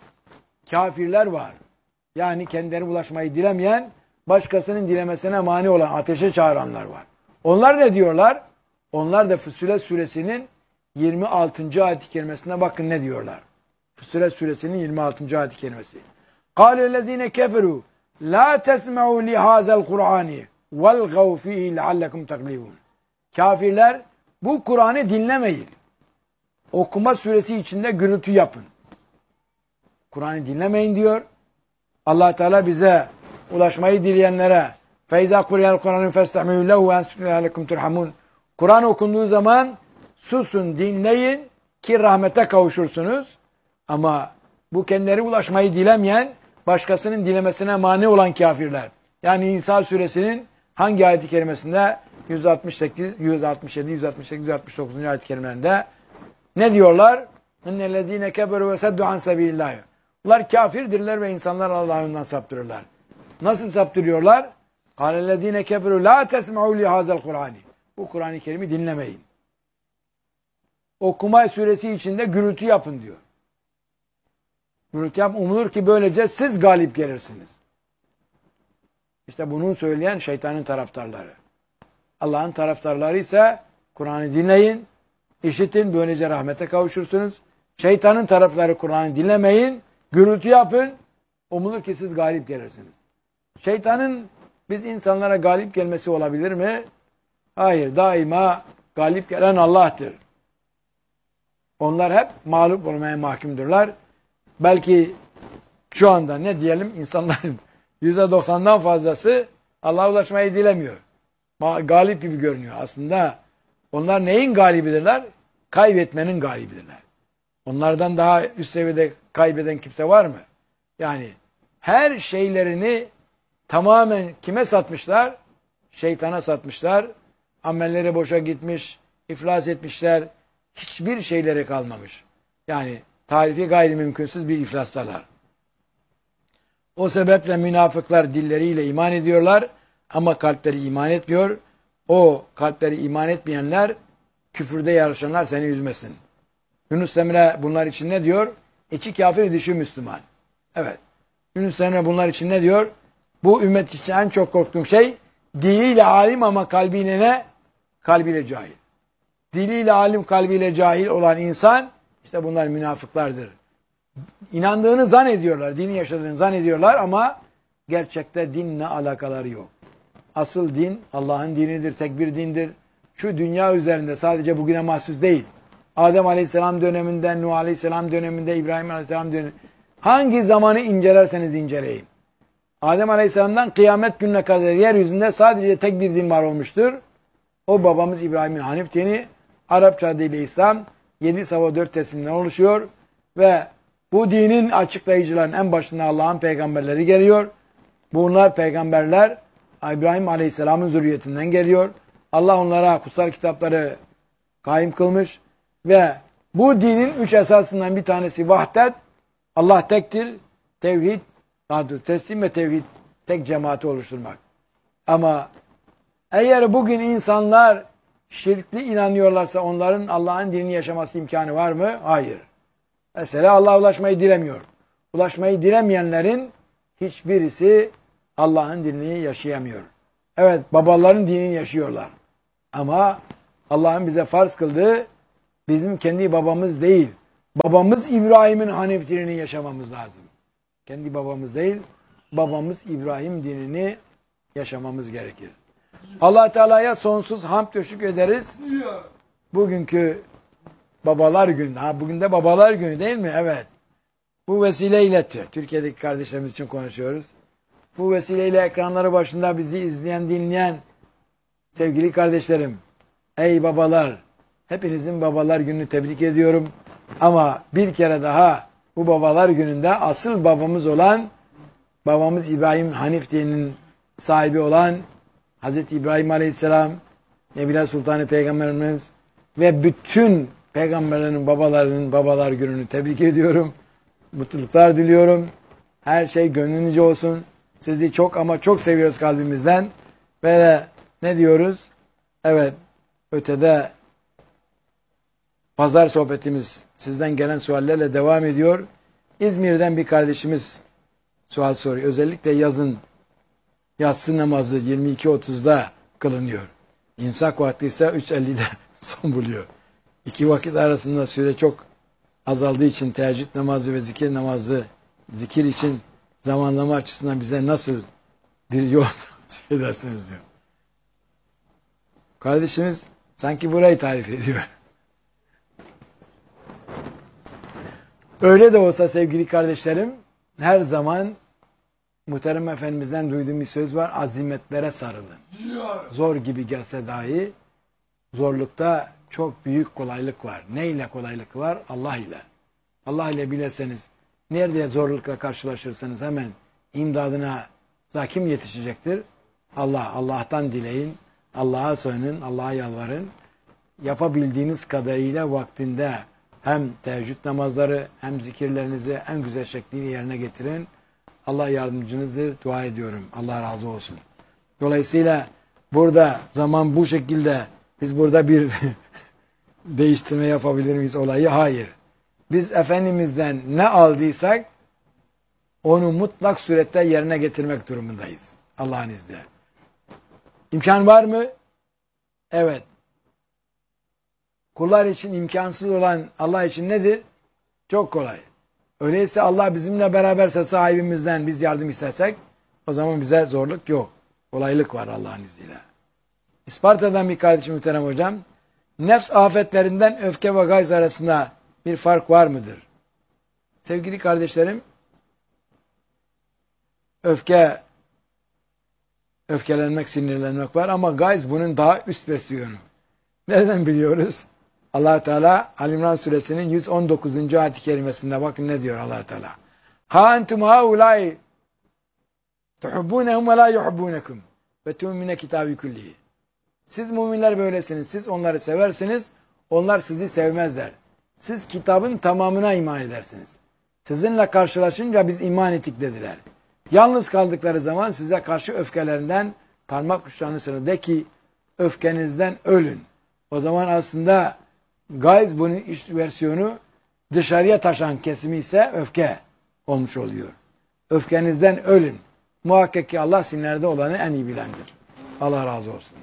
kafirler var. Yani kendilerine ulaşmayı dilemeyen, başkasının dilemesine mani olan, ateşe çağıranlar var. Onlar ne diyorlar? Onlar da Fussilet suresinin yirmi altıncı ayet-i kerimesine bakın ne diyorlar. Fussilet suresinin yirmi altıncı ayet-i kerimesi. قَالَ الَّذ۪ينَ كَفَرُوا لَا تَسْمَعُوا لِهَذَا الْقُرْآنِ وَالْغَوْ ف۪يهِ لَعَلَّكُمْ تَقْلِبُونَ. Kafirler bu Kur'an'ı dinlemeyin. Okuma süresi içinde gürültü yapın. Kur'an'ı dinlemeyin diyor. Allah Teala bize ulaşmayı dileyenlere فَاِذَا قُرِيَ الْقُرْآنُ فَاسْتَعْمِعُوا لَهُ وَاَنْسُتُوا لَعَلَّكُمْ تُرْحَمُونَ. Kur'an okunduğu zaman susun, dinleyin ki rahmete kavuşursunuz. Ama bu kendileri ulaşmayı dilemeyen, başkasının dilemesine mani olan kafirler. Yani İsa suresinin hangi ayet-i kerimesinde? yüz altmış sekiz, yüz altmış yedi, yüz altmış sekiz, yüz altmış dokuz. ayet-i kerimelerinde ne diyorlar? اِنَّ كَبَرُوا وَسَدُّ عَنْ سَب۪يلِ اللّٰهِ. Bunlar kafirdirler ve insanlar Allah'ın yolundan saptırırlar. Nasıl saptırıyorlar? قَالَ الَّذ۪ينَ كَفَرُوا لَا تَسْمَعُوا لِهَذَا الْقُرْآنِ. Bu Kur'an-ı Kerim'i dinlemeyin. Okuma süresi içinde gürültü yapın diyor. Gürültü yap, umulur ki böylece siz galip gelirsiniz. İşte bunu söyleyen şeytanın taraftarları. Allah'ın taraftarları ise Kur'an'ı dinleyin, işitin, böylece rahmete kavuşursunuz. Şeytanın tarafları Kur'an'ı dinlemeyin, gürültü yapın, umulur ki siz galip gelirsiniz. Şeytanın biz insanlara galip gelmesi olabilir mi? Hayır, daima galip gelen Allah'tır. Onlar hep mağlup olmaya mahkumdurlar. Belki şu anda ne diyelim insanların yüzde doksandan fazlası Allah'a ulaşmayı dilemiyor. Galip gibi görünüyor. Aslında onlar neyin galibidirler? Kaybetmenin galibidirler. Onlardan daha üst seviyede kaybeden kimse var mı? Yani her şeylerini tamamen kime satmışlar? Şeytana satmışlar. Amelleri boşa gitmiş, iflas etmişler. Hiçbir şeyleri kalmamış. Yani tarifi gayrimümkünsüz bir iflastalar. O sebeple münafıklar dilleriyle iman ediyorlar ama kalpleri iman etmiyor. O kalpleri iman etmeyenler, küfürde yarışanlar seni üzmesin. Yunus Emre bunlar için ne diyor? İçi kafir, dışı Müslüman. Evet. Yunus Emre bunlar için ne diyor? Bu ümmet için en çok korktuğum şey diliyle alim ama kalbiyle ne? Kalbiyle cahil. Diliyle alim, kalbiyle cahil olan insan işte bunlar münafıklardır. İnandığını zannediyorlar, dini yaşadığını zannediyorlar ama gerçekte dinle alakaları yok. Asıl din Allah'ın dinidir, tek bir dindir. Şu dünya üzerinde sadece bugüne mahsus değil. Adem Aleyhisselam döneminden, Nuh Aleyhisselam döneminde, İbrahim Aleyhisselam döneminde hangi zamanı incelerseniz inceleyin. Adem Aleyhisselam'dan kıyamet gününe kadar yeryüzünde sadece tek bir din var olmuştur. O babamız İbrahim'in Hanif dini, Arapça adıyla İslam, yedi sava dört teslimden oluşuyor ve bu dinin açıklayıcıların en başında Allah'ın peygamberleri geliyor. Bunlar peygamberler İbrahim Aleyhisselam'ın zürriyetinden geliyor. Allah onlara kutsal kitapları kaim kılmış ve bu dinin üç esasından bir tanesi vahdet, Allah tektir, tevhid, teslim ve tevhid, tek cemaati oluşturmak. Ama eğer bugün insanlar şirkli inanıyorlarsa onların Allah'ın dinini yaşaması imkanı var mı? Hayır. Mesela Allah'a ulaşmayı dilemiyor. Ulaşmayı dilemeyenlerin hiçbirisi Allah'ın dinini yaşayamıyor. Evet, babaların dinini yaşıyorlar. Ama Allah'ın bize farz kıldığı bizim kendi babamız değil. Babamız İbrahim'in Hanif dinini yaşamamız lazım. Kendi babamız değil, babamız İbrahim dinini yaşamamız gerekir. Allah Teala'ya sonsuz hamd ve şükür ederiz. Bugünkü babalar günü. Ha, bugün de babalar günü değil mi? Evet. Bu vesileyle Türkiye'deki kardeşlerimiz için konuşuyoruz. Bu vesileyle ekranları başında bizi izleyen, dinleyen sevgili kardeşlerim, ey babalar, hepinizin babalar gününü tebrik ediyorum. Ama bir kere daha bu babalar gününde asıl babamız olan, babamız İbrahim Hanif dininin sahibi olan Hazreti İbrahim Aleyhisselam, Nebiler Sultanı Peygamberimiz ve bütün peygamberlerin babalarının babalar gününü tebrik ediyorum. Mutluluklar diliyorum. Her şey gönlünüzce olsun. Sizi çok ama çok seviyoruz kalbimizden. Ve ne diyoruz? Evet, ötede pazar sohbetimiz sizden gelen suallerle devam ediyor. İzmir'den bir kardeşimiz sual soruyor. Özellikle yazın yatsı namazı yirmi iki otuzda kılınıyor. İmsak vakti ise üç ellide son buluyor. İki vakit arasında süre çok azaldığı için teheccüd namazı ve zikir namazı, zikir için zamanlama açısından bize nasıl bir yol tavsiye edersiniz diyor. Kardeşimiz sanki burayı tarif ediyor. Öyle de olsa sevgili kardeşlerim, her zaman Muhterem Efendimiz'den duyduğum bir söz var. Azimetlere sarılın. Zor gibi gelse dahi zorlukta çok büyük kolaylık var. Ne ile kolaylık var? Allah ile. Allah ile bileseniz, nerede zorlukla karşılaşırsanız hemen imdadına kim yetişecektir? Allah. Allah'tan dileyin. Allah'a sığının. Allah'a yalvarın. Yapabildiğiniz kadarıyla vaktinde hem teheccüd namazları hem zikirlerinizi en güzel şekliyle yerine getirin. Allah yardımcınızdır. Dua ediyorum. Allah razı olsun. Dolayısıyla burada zaman bu şekilde biz burada bir değiştirme yapabilir miyiz olayı? Hayır. Biz Efendimiz'den ne aldıysak onu mutlak surette yerine getirmek durumundayız. Allah'ın izniyle. İmkan var mı? Evet. Kullar için imkansız olan Allah için nedir? Çok kolay. Öyleyse Allah bizimle beraberse sahibimizden biz yardım istersek o zaman bize zorluk yok. Kolaylık var Allah'ın izniyle. İsparta'dan bir kardeşim muhterem hocam. Nefs afetlerinden öfke ve gayz arasında bir fark var mıdır? Sevgili kardeşlerim, öfke, öfkelenmek, sinirlenmek var ama gayz bunun daha üst versiyonu. Nereden biliyoruz? Allah Teala Ali İmran suresinin yüz on dokuzuncu ayet-i kerimesinde bakın ne diyor Allah Teala. Ha entum haulâi tuhibbûnehum ve lâ yuhibbûnekum ve tu'mine kitâbi kullihi. Siz müminler böylesiniz. Siz onları seversiniz. Onlar sizi sevmezler. Siz kitabın tamamına iman edersiniz. Sizinle karşılaşınca biz iman ettik dediler. Yalnız kaldıkları zaman size karşı öfkelerinden parmak uçlarını sırrı de ki öfkenizden ölün. O zaman aslında gayz bunun iç versiyonu, dışarıya taşan kesimi ise öfke olmuş oluyor. Öfkenizden ölün. Muhakkak ki Allah sinirlerde olanı en iyi bilendir. Allah razı olsun.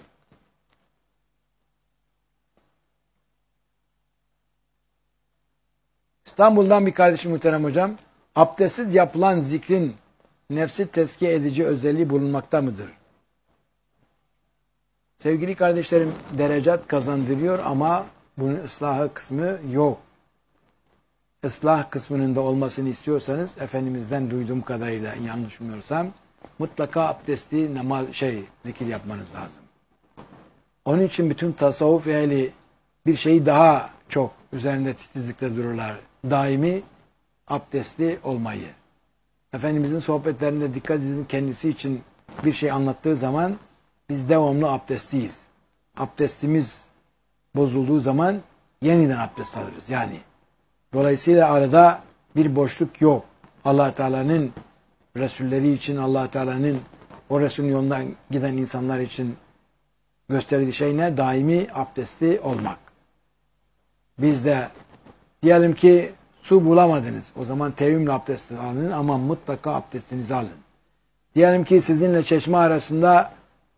İstanbul'dan bir kardeşim muhterem hocam. Abdestsiz yapılan zikrin nefsi tezkiye edici özelliği bulunmakta mıdır? Sevgili kardeşlerim, derecat kazandırıyor ama bunun ıslahı kısmı yok. Islah kısmının da olmasını istiyorsanız Efendimiz'den duyduğum kadarıyla yanlış bilmiyorsam mutlaka abdesti namaz şey zikir yapmanız lazım. Onun için bütün tasavvuf ehli bir şeyi daha çok üzerinde titizlikle dururlar. Daimi abdestli olmayı. Efendimizin sohbetlerinde dikkat edin, kendisi için bir şey anlattığı zaman biz devamlı abdestliyiz. Abdestimiz bozulduğu zaman yeniden abdest alırız. Yani dolayısıyla arada bir boşluk yok. Allah Teala'nın Resulleri için, Allah Teala'nın o Resulün yolundan giden insanlar için gösterdiği şey ne? Daimi abdestli olmak. Biz de diyelim ki su bulamadınız. O zaman teyemmümle abdest alın ama mutlaka abdestinizi alın. Diyelim ki sizinle çeşme arasında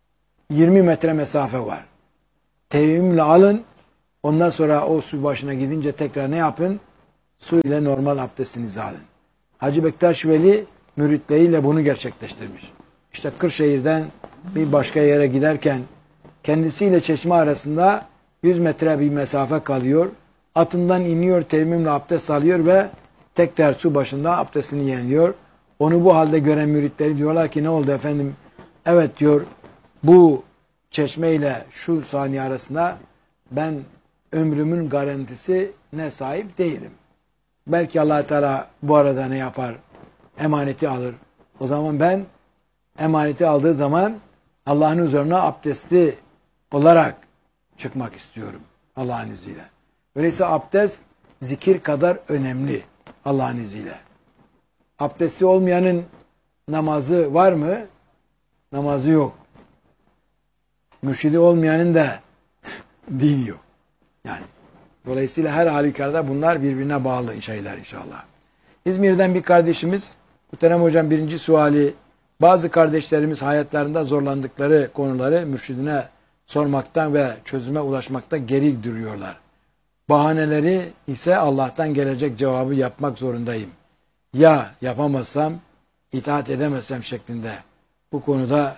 yirmi metre mesafe var. Teyemmümle alın. Ondan sonra o su başına gidince tekrar ne yapın? Su ile normal abdestinizi alın. Hacı Bektaş Veli müritleriyle bunu gerçekleştirmiş. İşte Kırşehir'den bir başka yere giderken kendisiyle çeşme arasında yüz metre bir mesafe kalıyor. Atından iniyor, teyemmümle abdest alıyor ve tekrar su başında abdestini yeniliyor. Onu bu halde gören müritleri diyorlar ki ne oldu efendim? Evet diyor, bu çeşme ile şu saniye arasında ben ömrümün garantisi ne sahip değilim. Belki Allah Teala bu arada ne yapar? Emaneti alır. O zaman ben emaneti aldığı zaman Allah'ın huzuruna abdestli olarak çıkmak istiyorum Allah'ın izniyle. Öyleyse abdest zikir kadar önemli Allah'ın izniyle. Abdestli olmayanın namazı var mı? Namazı yok. Mürşidi olmayanın da dini yok. Yani dolayısıyla her halükarda bunlar birbirine bağlı şeyler inşallah. İzmir'den bir kardeşimiz, Muhterem Hocam birinci suali, bazı kardeşlerimiz hayatlarında zorlandıkları konuları mürşidine sormaktan ve çözüme ulaşmakta geri duruyorlar. Bahaneleri ise Allah'tan gelecek cevabı yapmak zorundayım. Ya yapamazsam, itaat edemezsem şeklinde. Bu konuda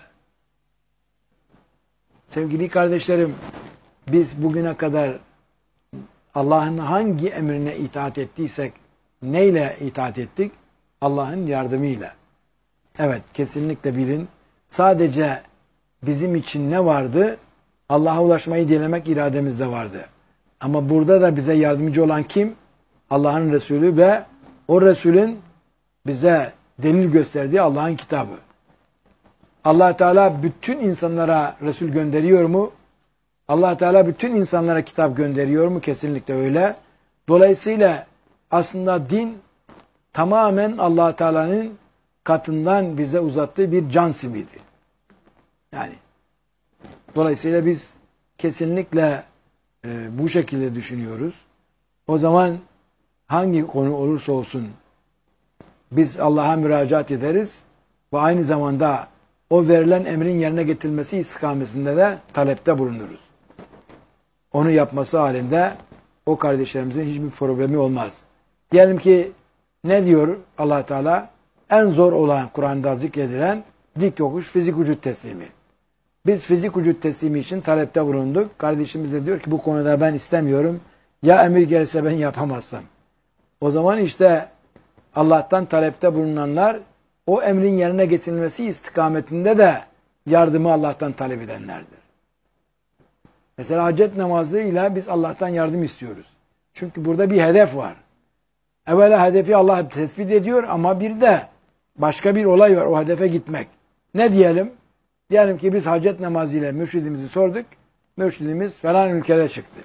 sevgili kardeşlerim, biz bugüne kadar Allah'ın hangi emrine itaat ettiysek neyle itaat ettik? Allah'ın yardımıyla. Evet, kesinlikle bilin. Sadece bizim için ne vardı? Allah'a ulaşmayı dilemek irademizde vardı. Ama burada da bize yardımcı olan kim? Allah'ın Resulü ve o Resulün bize delil gösterdiği Allah'ın kitabı. Allah Teala bütün insanlara Resul gönderiyor mu? Allah Teala bütün insanlara kitap gönderiyor mu? Kesinlikle öyle. Dolayısıyla aslında din tamamen Allah Teala'nın katından bize uzattığı bir can simidi. Yani dolayısıyla biz kesinlikle e, bu şekilde düşünüyoruz. O zaman hangi konu olursa olsun biz Allah'a müracaat ederiz ve aynı zamanda o verilen emrin yerine getirilmesi istikametinde de talepte bulunuruz. Onu yapması halinde o kardeşlerimizin hiçbir problemi olmaz. Diyelim ki ne diyor Allah Teala? En zor olan Kur'an'da zikredilen dik yokuş fizik vücut teslimi. Biz fizik vücut teslimi için talepte bulunduk. Kardeşimiz de diyor ki bu konuda ben istemiyorum. Ya emir gelirse ben yapamazsam. O zaman işte Allah'tan talepte bulunanlar o emrin yerine getirilmesi istikametinde de yardımı Allah'tan talep edenlerdir. Mesela hacet namazıyla biz Allah'tan yardım istiyoruz. Çünkü burada bir hedef var. Evvela hedefi Allah tespit ediyor ama bir de başka bir olay var, o hedefe gitmek. Ne diyelim? Diyelim ki biz hacet namazıyla mürşidimizi sorduk. Mürşidimiz falan ülkede çıktı.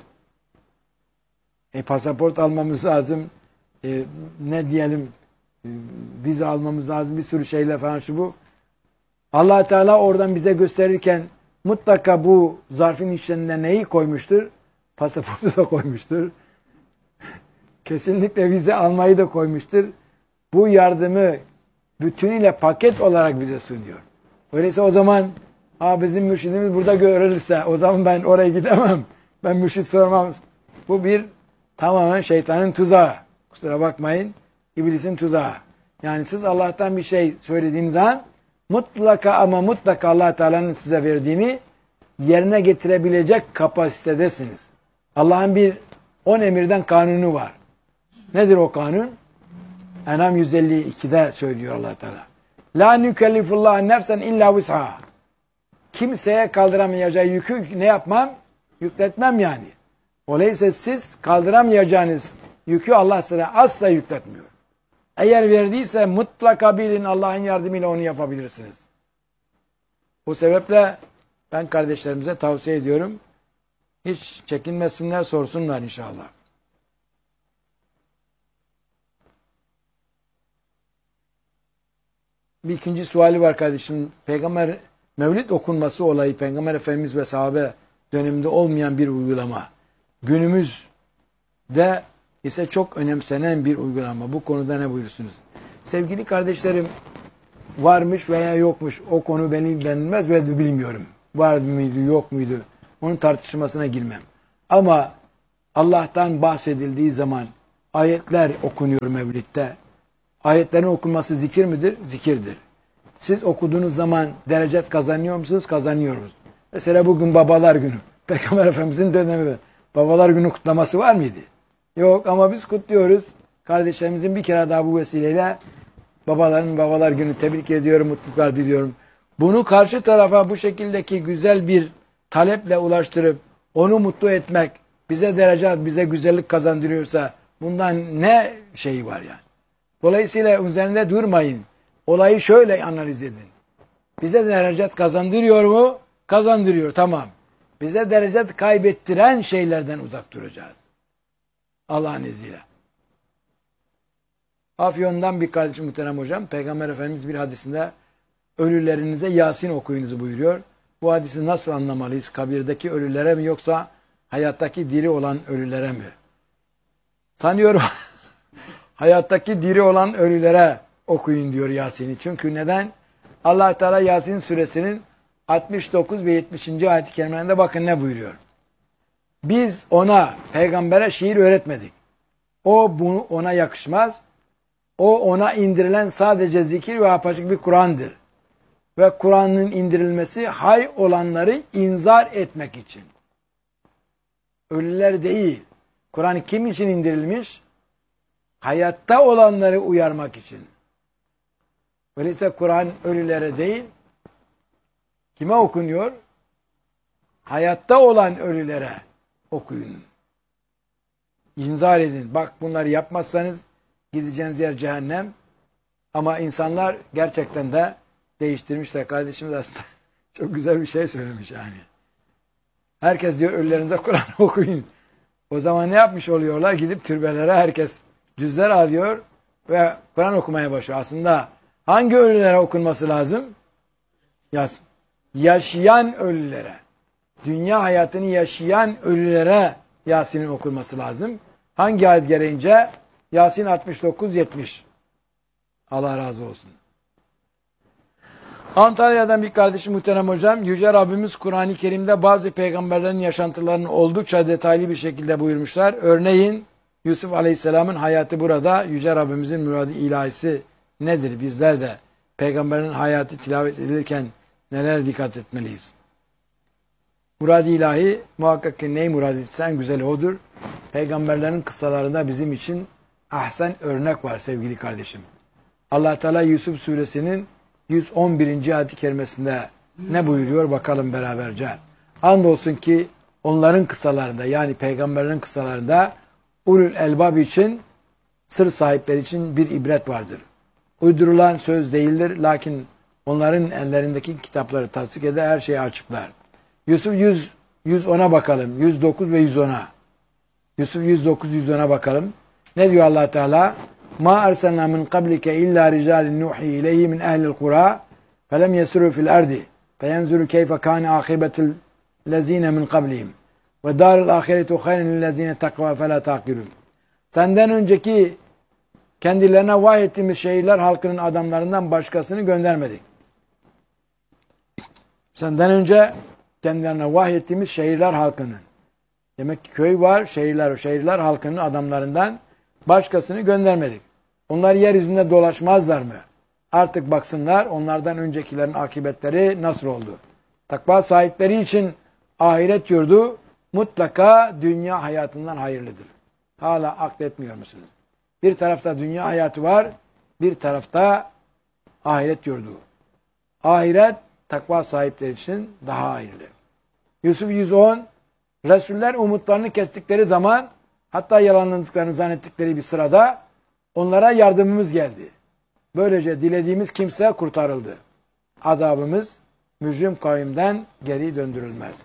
E pasaport almamız lazım. E, ne diyelim? E, vize almamız lazım. Bir sürü şeyle falan şu bu. Allah Teala oradan bize gösterirken mutlaka bu zarfın içinde neyi koymuştur? Pasaportu da koymuştur. Kesinlikle vize almayı da koymuştur. Bu yardımı bütünüyle paket olarak bize sunuyor. Öyleyse o zaman ha bizim mürşidimiz burada görülürse o zaman ben oraya gidemem. Ben mürşid sormam. Bu bir tamamen şeytanın tuzağı. Kusura bakmayın. İblisin tuzağı. Yani siz Allah'tan bir şey söylediğiniz zaman mutlaka ama mutlaka Allah Teala'nın size verdiğini yerine getirebilecek kapasitedesiniz. Allah'ın bir on emirden kanunu var. Nedir o kanun? En'am yüz elli ikide söylüyor Allah Teala. La nükellifullah nefsen illa vus'aha. Kimseye kaldıramayacağı yükü ne yapmam? Yükletmem yani. Öyleyse siz kaldıramayacağınız yükü Allah size asla yükletmiyor. Eğer verdiyse mutlaka bilin Allah'ın yardımıyla onu yapabilirsiniz. Bu sebeple ben kardeşlerimize tavsiye ediyorum. Hiç çekinmesinler, sorsunlar inşallah. Bir ikinci suali var kardeşim. Peygamber Mevlid okunması olayı Peygamber Efendimiz ve sahabe döneminde olmayan bir uygulama. Günümüzde ise çok önemsenen bir uygulama. Bu konuda ne buyursunuz? Sevgili kardeşlerim, varmış veya yokmuş o konu beni ilgilenmez ve bilmiyorum. var mıydı yok muydu? Onun tartışmasına girmem. Ama Allah'tan bahsedildiği zaman ayetler okunuyor Mevlid'de. Ayetlerin okunması zikir midir? Zikirdir. Siz okuduğunuz zaman derecet kazanıyor musunuz? Kazanıyoruz. Mesela bugün Babalar Günü. Peygamber Efendimizin dönemi. Babalar Günü kutlaması var mıydı? Yok ama biz kutluyoruz. Kardeşlerimizin bir kere daha bu vesileyle babaların Babalar Günü tebrik ediyorum, mutluluklar diliyorum. Bunu karşı tarafa bu şekildeki güzel bir taleple ulaştırıp onu mutlu etmek bize derecat, bize güzellik kazandırıyorsa bundan ne şeyi var yani? Dolayısıyla üzerinde durmayın. Olayı şöyle analiz edin. Bize derecat kazandırıyor mu? Kazandırıyor, tamam. Bize derecat kaybettiren şeylerden uzak duracağız. Allah'ın izniyle. Afyon'dan bir kardeşim muhterem hocam, Peygamber Efendimiz bir hadisinde ölülerinize Yasin okuyunuzu buyuruyor. Bu hadisi nasıl anlamalıyız? Kabirdeki ölülere mi yoksa hayattaki diri olan ölülere mi? Sanıyorum hayattaki diri olan ölülere okuyun diyor Yasin'i. Çünkü neden? Allah Teala Yasin suresinin altmış dokuz ve yetmişinci ayet-i kerimelerinde bakın ne buyuruyor. Biz ona, peygambere şiir öğretmedik. O bunu ona yakışmaz. O ona indirilen sadece zikir ve apaçık bir Kur'an'dır. Ve Kur'an'ın indirilmesi hay olanları inzar etmek için. Ölüler değil. Kur'an kim için indirilmiş? Hayatta olanları uyarmak için. Öyleyse Kur'an ölülere değil, kime okunuyor? Hayatta olan ölülere okuyun. İnzar edin. Bak bunları yapmazsanız gideceğiniz yer cehennem. Ama insanlar gerçekten de değiştirmişler. Kardeşimiz aslında çok güzel bir şey söylemiş yani. Herkes diyor ölülerinize Kur'an okuyun. O zaman ne yapmış oluyorlar? Gidip türbelere herkes cüzler alıyor ve Kur'an okumaya başlıyor. Aslında hangi ölülere okunması lazım? Yaz. Yaşayan ölülere. Dünya hayatını yaşayan ölülere Yasin'in okunması lazım. Hangi ayet gereğince? Yasin altmış dokuz yetmiş. Allah razı olsun. Antalya'dan bir kardeşim muhterem hocam, Yüce Rabbimiz Kur'an-ı Kerim'de bazı peygamberlerin yaşantılarını oldukça detaylı bir şekilde buyurmuşlar. Örneğin Yusuf Aleyhisselam'ın hayatı burada. Yüce Rabbimizin muradı ilahisi nedir? Bizler de peygamberin hayatı tilavet edilirken neler dikkat etmeliyiz? Murad-ı ilahi muhakkak ki ney murad etsen güzel odur. Peygamberlerin kıssalarında bizim için ahsen örnek var sevgili kardeşim. Allah Teala Yusuf suresinin yüz on birinci ayet-i kerimesinde ne buyuruyor bakalım beraberce. Andolsun ki onların kıssalarında yani peygamberlerin kıssalarında ulul elbab için, sır sahipleri için bir ibret vardır. Uydurulan söz değildir lakin onların ellerindeki kitapları tasdik eder, her şeyi açıklar. Yusuf yüz, yüz ona bakalım. yüz dokuz ve yüz ona. Yusuf yüz dokuz yüz ona bakalım. Ne diyor Allah Teala? Ma arsalna min qablike illa rijalin nuhi ileyhi min ehlil kura felem yesiru fil ardi feyenzuru keyfe kâne âkibetul lezîne min qablihim ve darul âhiretu hayrun lillezîne takva felâ tâkilûn. Senden önceki kendilerine vahyettiğimiz şehirler halkının adamlarından başkasını göndermedik. Senden önce kendilerine vahyettiğimiz şehirler halkının. Demek ki köy var, şehirler, şehirler halkının adamlarından başkasını göndermedik. Onlar yeryüzünde dolaşmazlar mı? Artık baksınlar onlardan öncekilerin akıbetleri nasıl oldu? Takva sahipleri için ahiret yurdu mutlaka dünya hayatından hayırlıdır. Hala akletmiyor musunuz? Bir tarafta dünya hayatı var, bir tarafta ahiret yurdu. Ahiret takva sahipleri için daha hayırlı. Yusuf yüz on, Resuller umutlarını kestikleri zaman, hatta yalanladıklarını zannettikleri bir sırada onlara yardımımız geldi. Böylece dilediğimiz kimse kurtarıldı. Azabımız mücrim kavimden geri döndürülmez.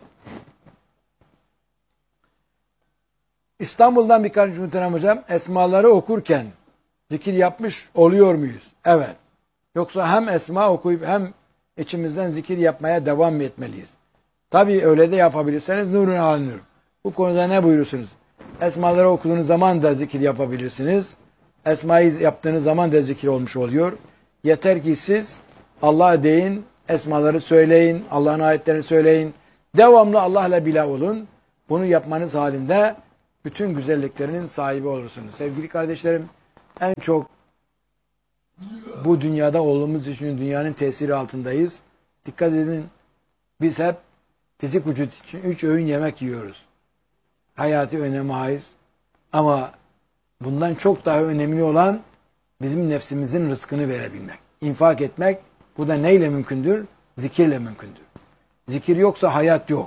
İstanbul'dan bir kardeşim muhterem hocam, esmaları okurken zikir yapmış oluyor muyuz? Evet. Yoksa hem esma okuyup hem içimizden zikir yapmaya devam mı etmeliyiz? Tabii öyle de yapabilirseniz nurun alınır. Bu konuda ne buyurursunuz? Esmaları okuduğunuz zaman da zikir yapabilirsiniz. Esmayı yaptığınız zaman da zikir olmuş oluyor. Yeter ki siz Allah deyin, esmaları söyleyin, Allah'ın ayetlerini söyleyin. Devamlı Allah'la bilah olun. Bunu yapmanız halinde bütün güzelliklerinin sahibi olursunuz. Sevgili kardeşlerim, en çok bu dünyada olduğumuz için dünyanın tesiri altındayız. Dikkat edin, biz hep fizik vücut için üç öğün yemek yiyoruz. Hayati öneme haiz. Ama bundan çok daha önemli olan bizim nefsimizin rızkını verebilmek. İnfak etmek, bu da neyle mümkündür? Zikirle mümkündür. Zikir yoksa hayat yok.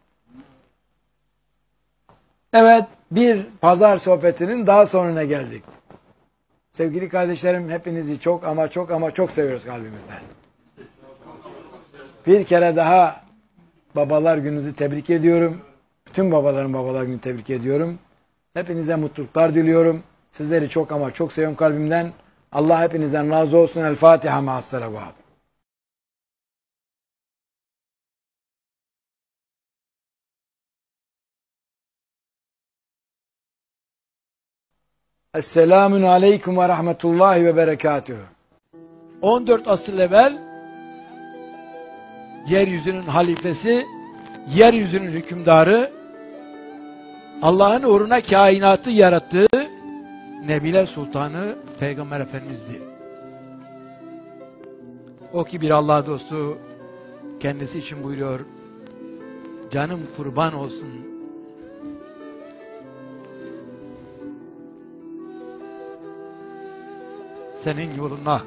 Evet, bir pazar sohbetinin daha sonuna geldik. Sevgili kardeşlerim, hepinizi çok ama çok ama çok seviyoruz kalbimizden. Bir kere daha babalar gününüzü tebrik ediyorum. Bütün babaların babalar gününü tebrik ediyorum. Hepinize mutluluklar diliyorum. Sizleri çok ama çok seviyorum kalbimden. Allah hepinizden razı olsun. El Fatiha ma'as salavat. Esselamun aleyküm ve rahmetullahi ve berekatühü. on dört asır evvel yeryüzünün halifesi, yeryüzünün hükümdarı, Allah'ın uğruna kainatı yarattığı Nebiler Sultanı Peygamber Efendimiz'di. O ki bir Allah dostu, kendisi için buyuruyor, canım kurban olsun senin yoluna.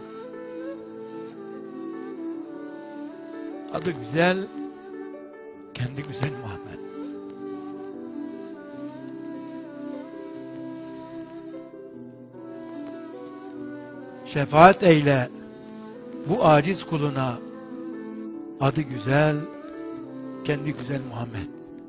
Adı güzel, kendi güzel Muhammed. Şefaat eyle bu aciz kuluna. Adı güzel, kendi güzel Muhammed.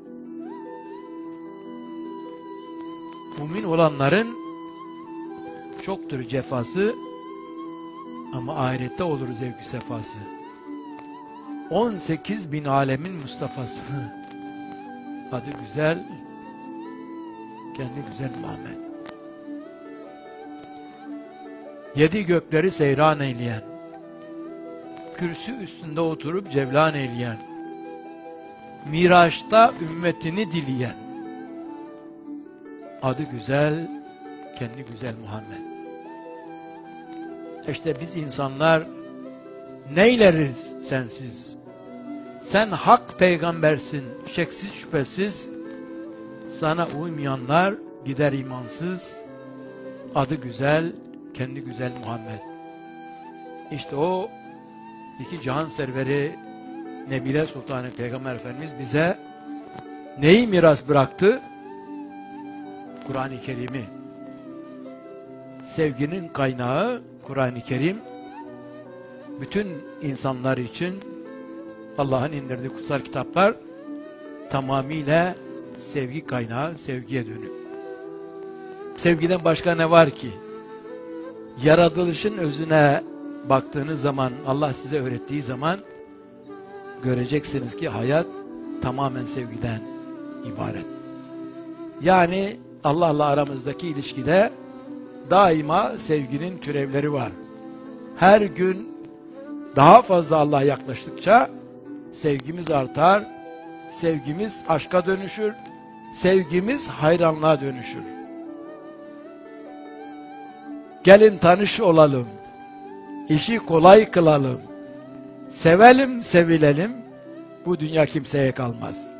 Mümin olanların çoktur cefası ama ahirette olur zevk-i sefası. on sekiz bin alemin Mustafa'sı. Adı güzel, kendi güzel Muhammed. Yedi gökleri seyran eyleyen, kürsü üstünde oturup cevlan eyleyen, Miraç'ta ümmetini dileyen, adı güzel, kendi güzel Muhammed. İşte biz insanlar neyleriz sensiz? Sen hak peygambersin, şeksiz şüphesiz. Sana uymayanlar gider imansız. Adı güzel, kendi güzel Muhammed. İşte o iki cihan serveri Nebile Sultanı Peygamber Efendimiz bize neyi miras bıraktı? Kur'an-ı Kerim'i. Sevginin kaynağı Kur'an-ı Kerim. Bütün insanlar için Allah'ın indirdiği kutsal kitaplar tamamıyla sevgi kaynağı, sevgiye dönük. Sevgiden başka ne var ki? Yaratılışın özüne baktığınız zaman, Allah size öğrettiği zaman göreceksiniz ki hayat tamamen sevgiden ibaret. Yani Allah'la aramızdaki ilişkide daima sevginin türevleri var. Her gün daha fazla Allah'a yaklaştıkça sevgimiz artar, sevgimiz aşka dönüşür, sevgimiz hayranlığa dönüşür. Gelin tanış olalım, işi kolay kılalım, sevelim sevilelim, bu dünya kimseye kalmaz.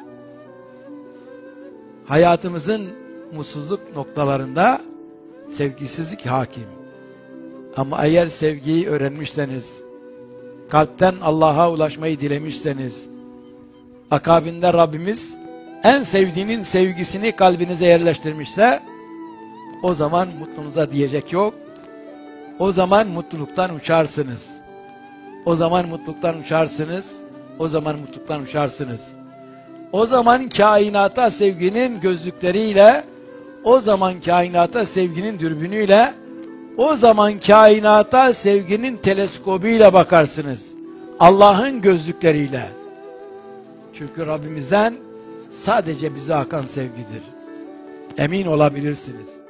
Hayatımızın mutsuzluk noktalarında sevgisizlik hakim. Ama eğer sevgiyi öğrenmişseniz, kalpten Allah'a ulaşmayı dilemişseniz, akabinde Rabbimiz en sevdiğinin sevgisini kalbinize yerleştirmişse, o zaman mutluluğunuza diyecek yok. O zaman mutluluktan uçarsınız. O zaman mutluluktan uçarsınız. O zaman mutluluktan uçarsınız. O zaman kainata sevginin gözlükleriyle, o zaman kainata sevginin dürbünüyle, o zaman kainata sevginin teleskobuyla bakarsınız. Allah'ın gözlükleriyle. Çünkü Rabbimizden sadece bize akan sevgidir. Emin olabilirsiniz.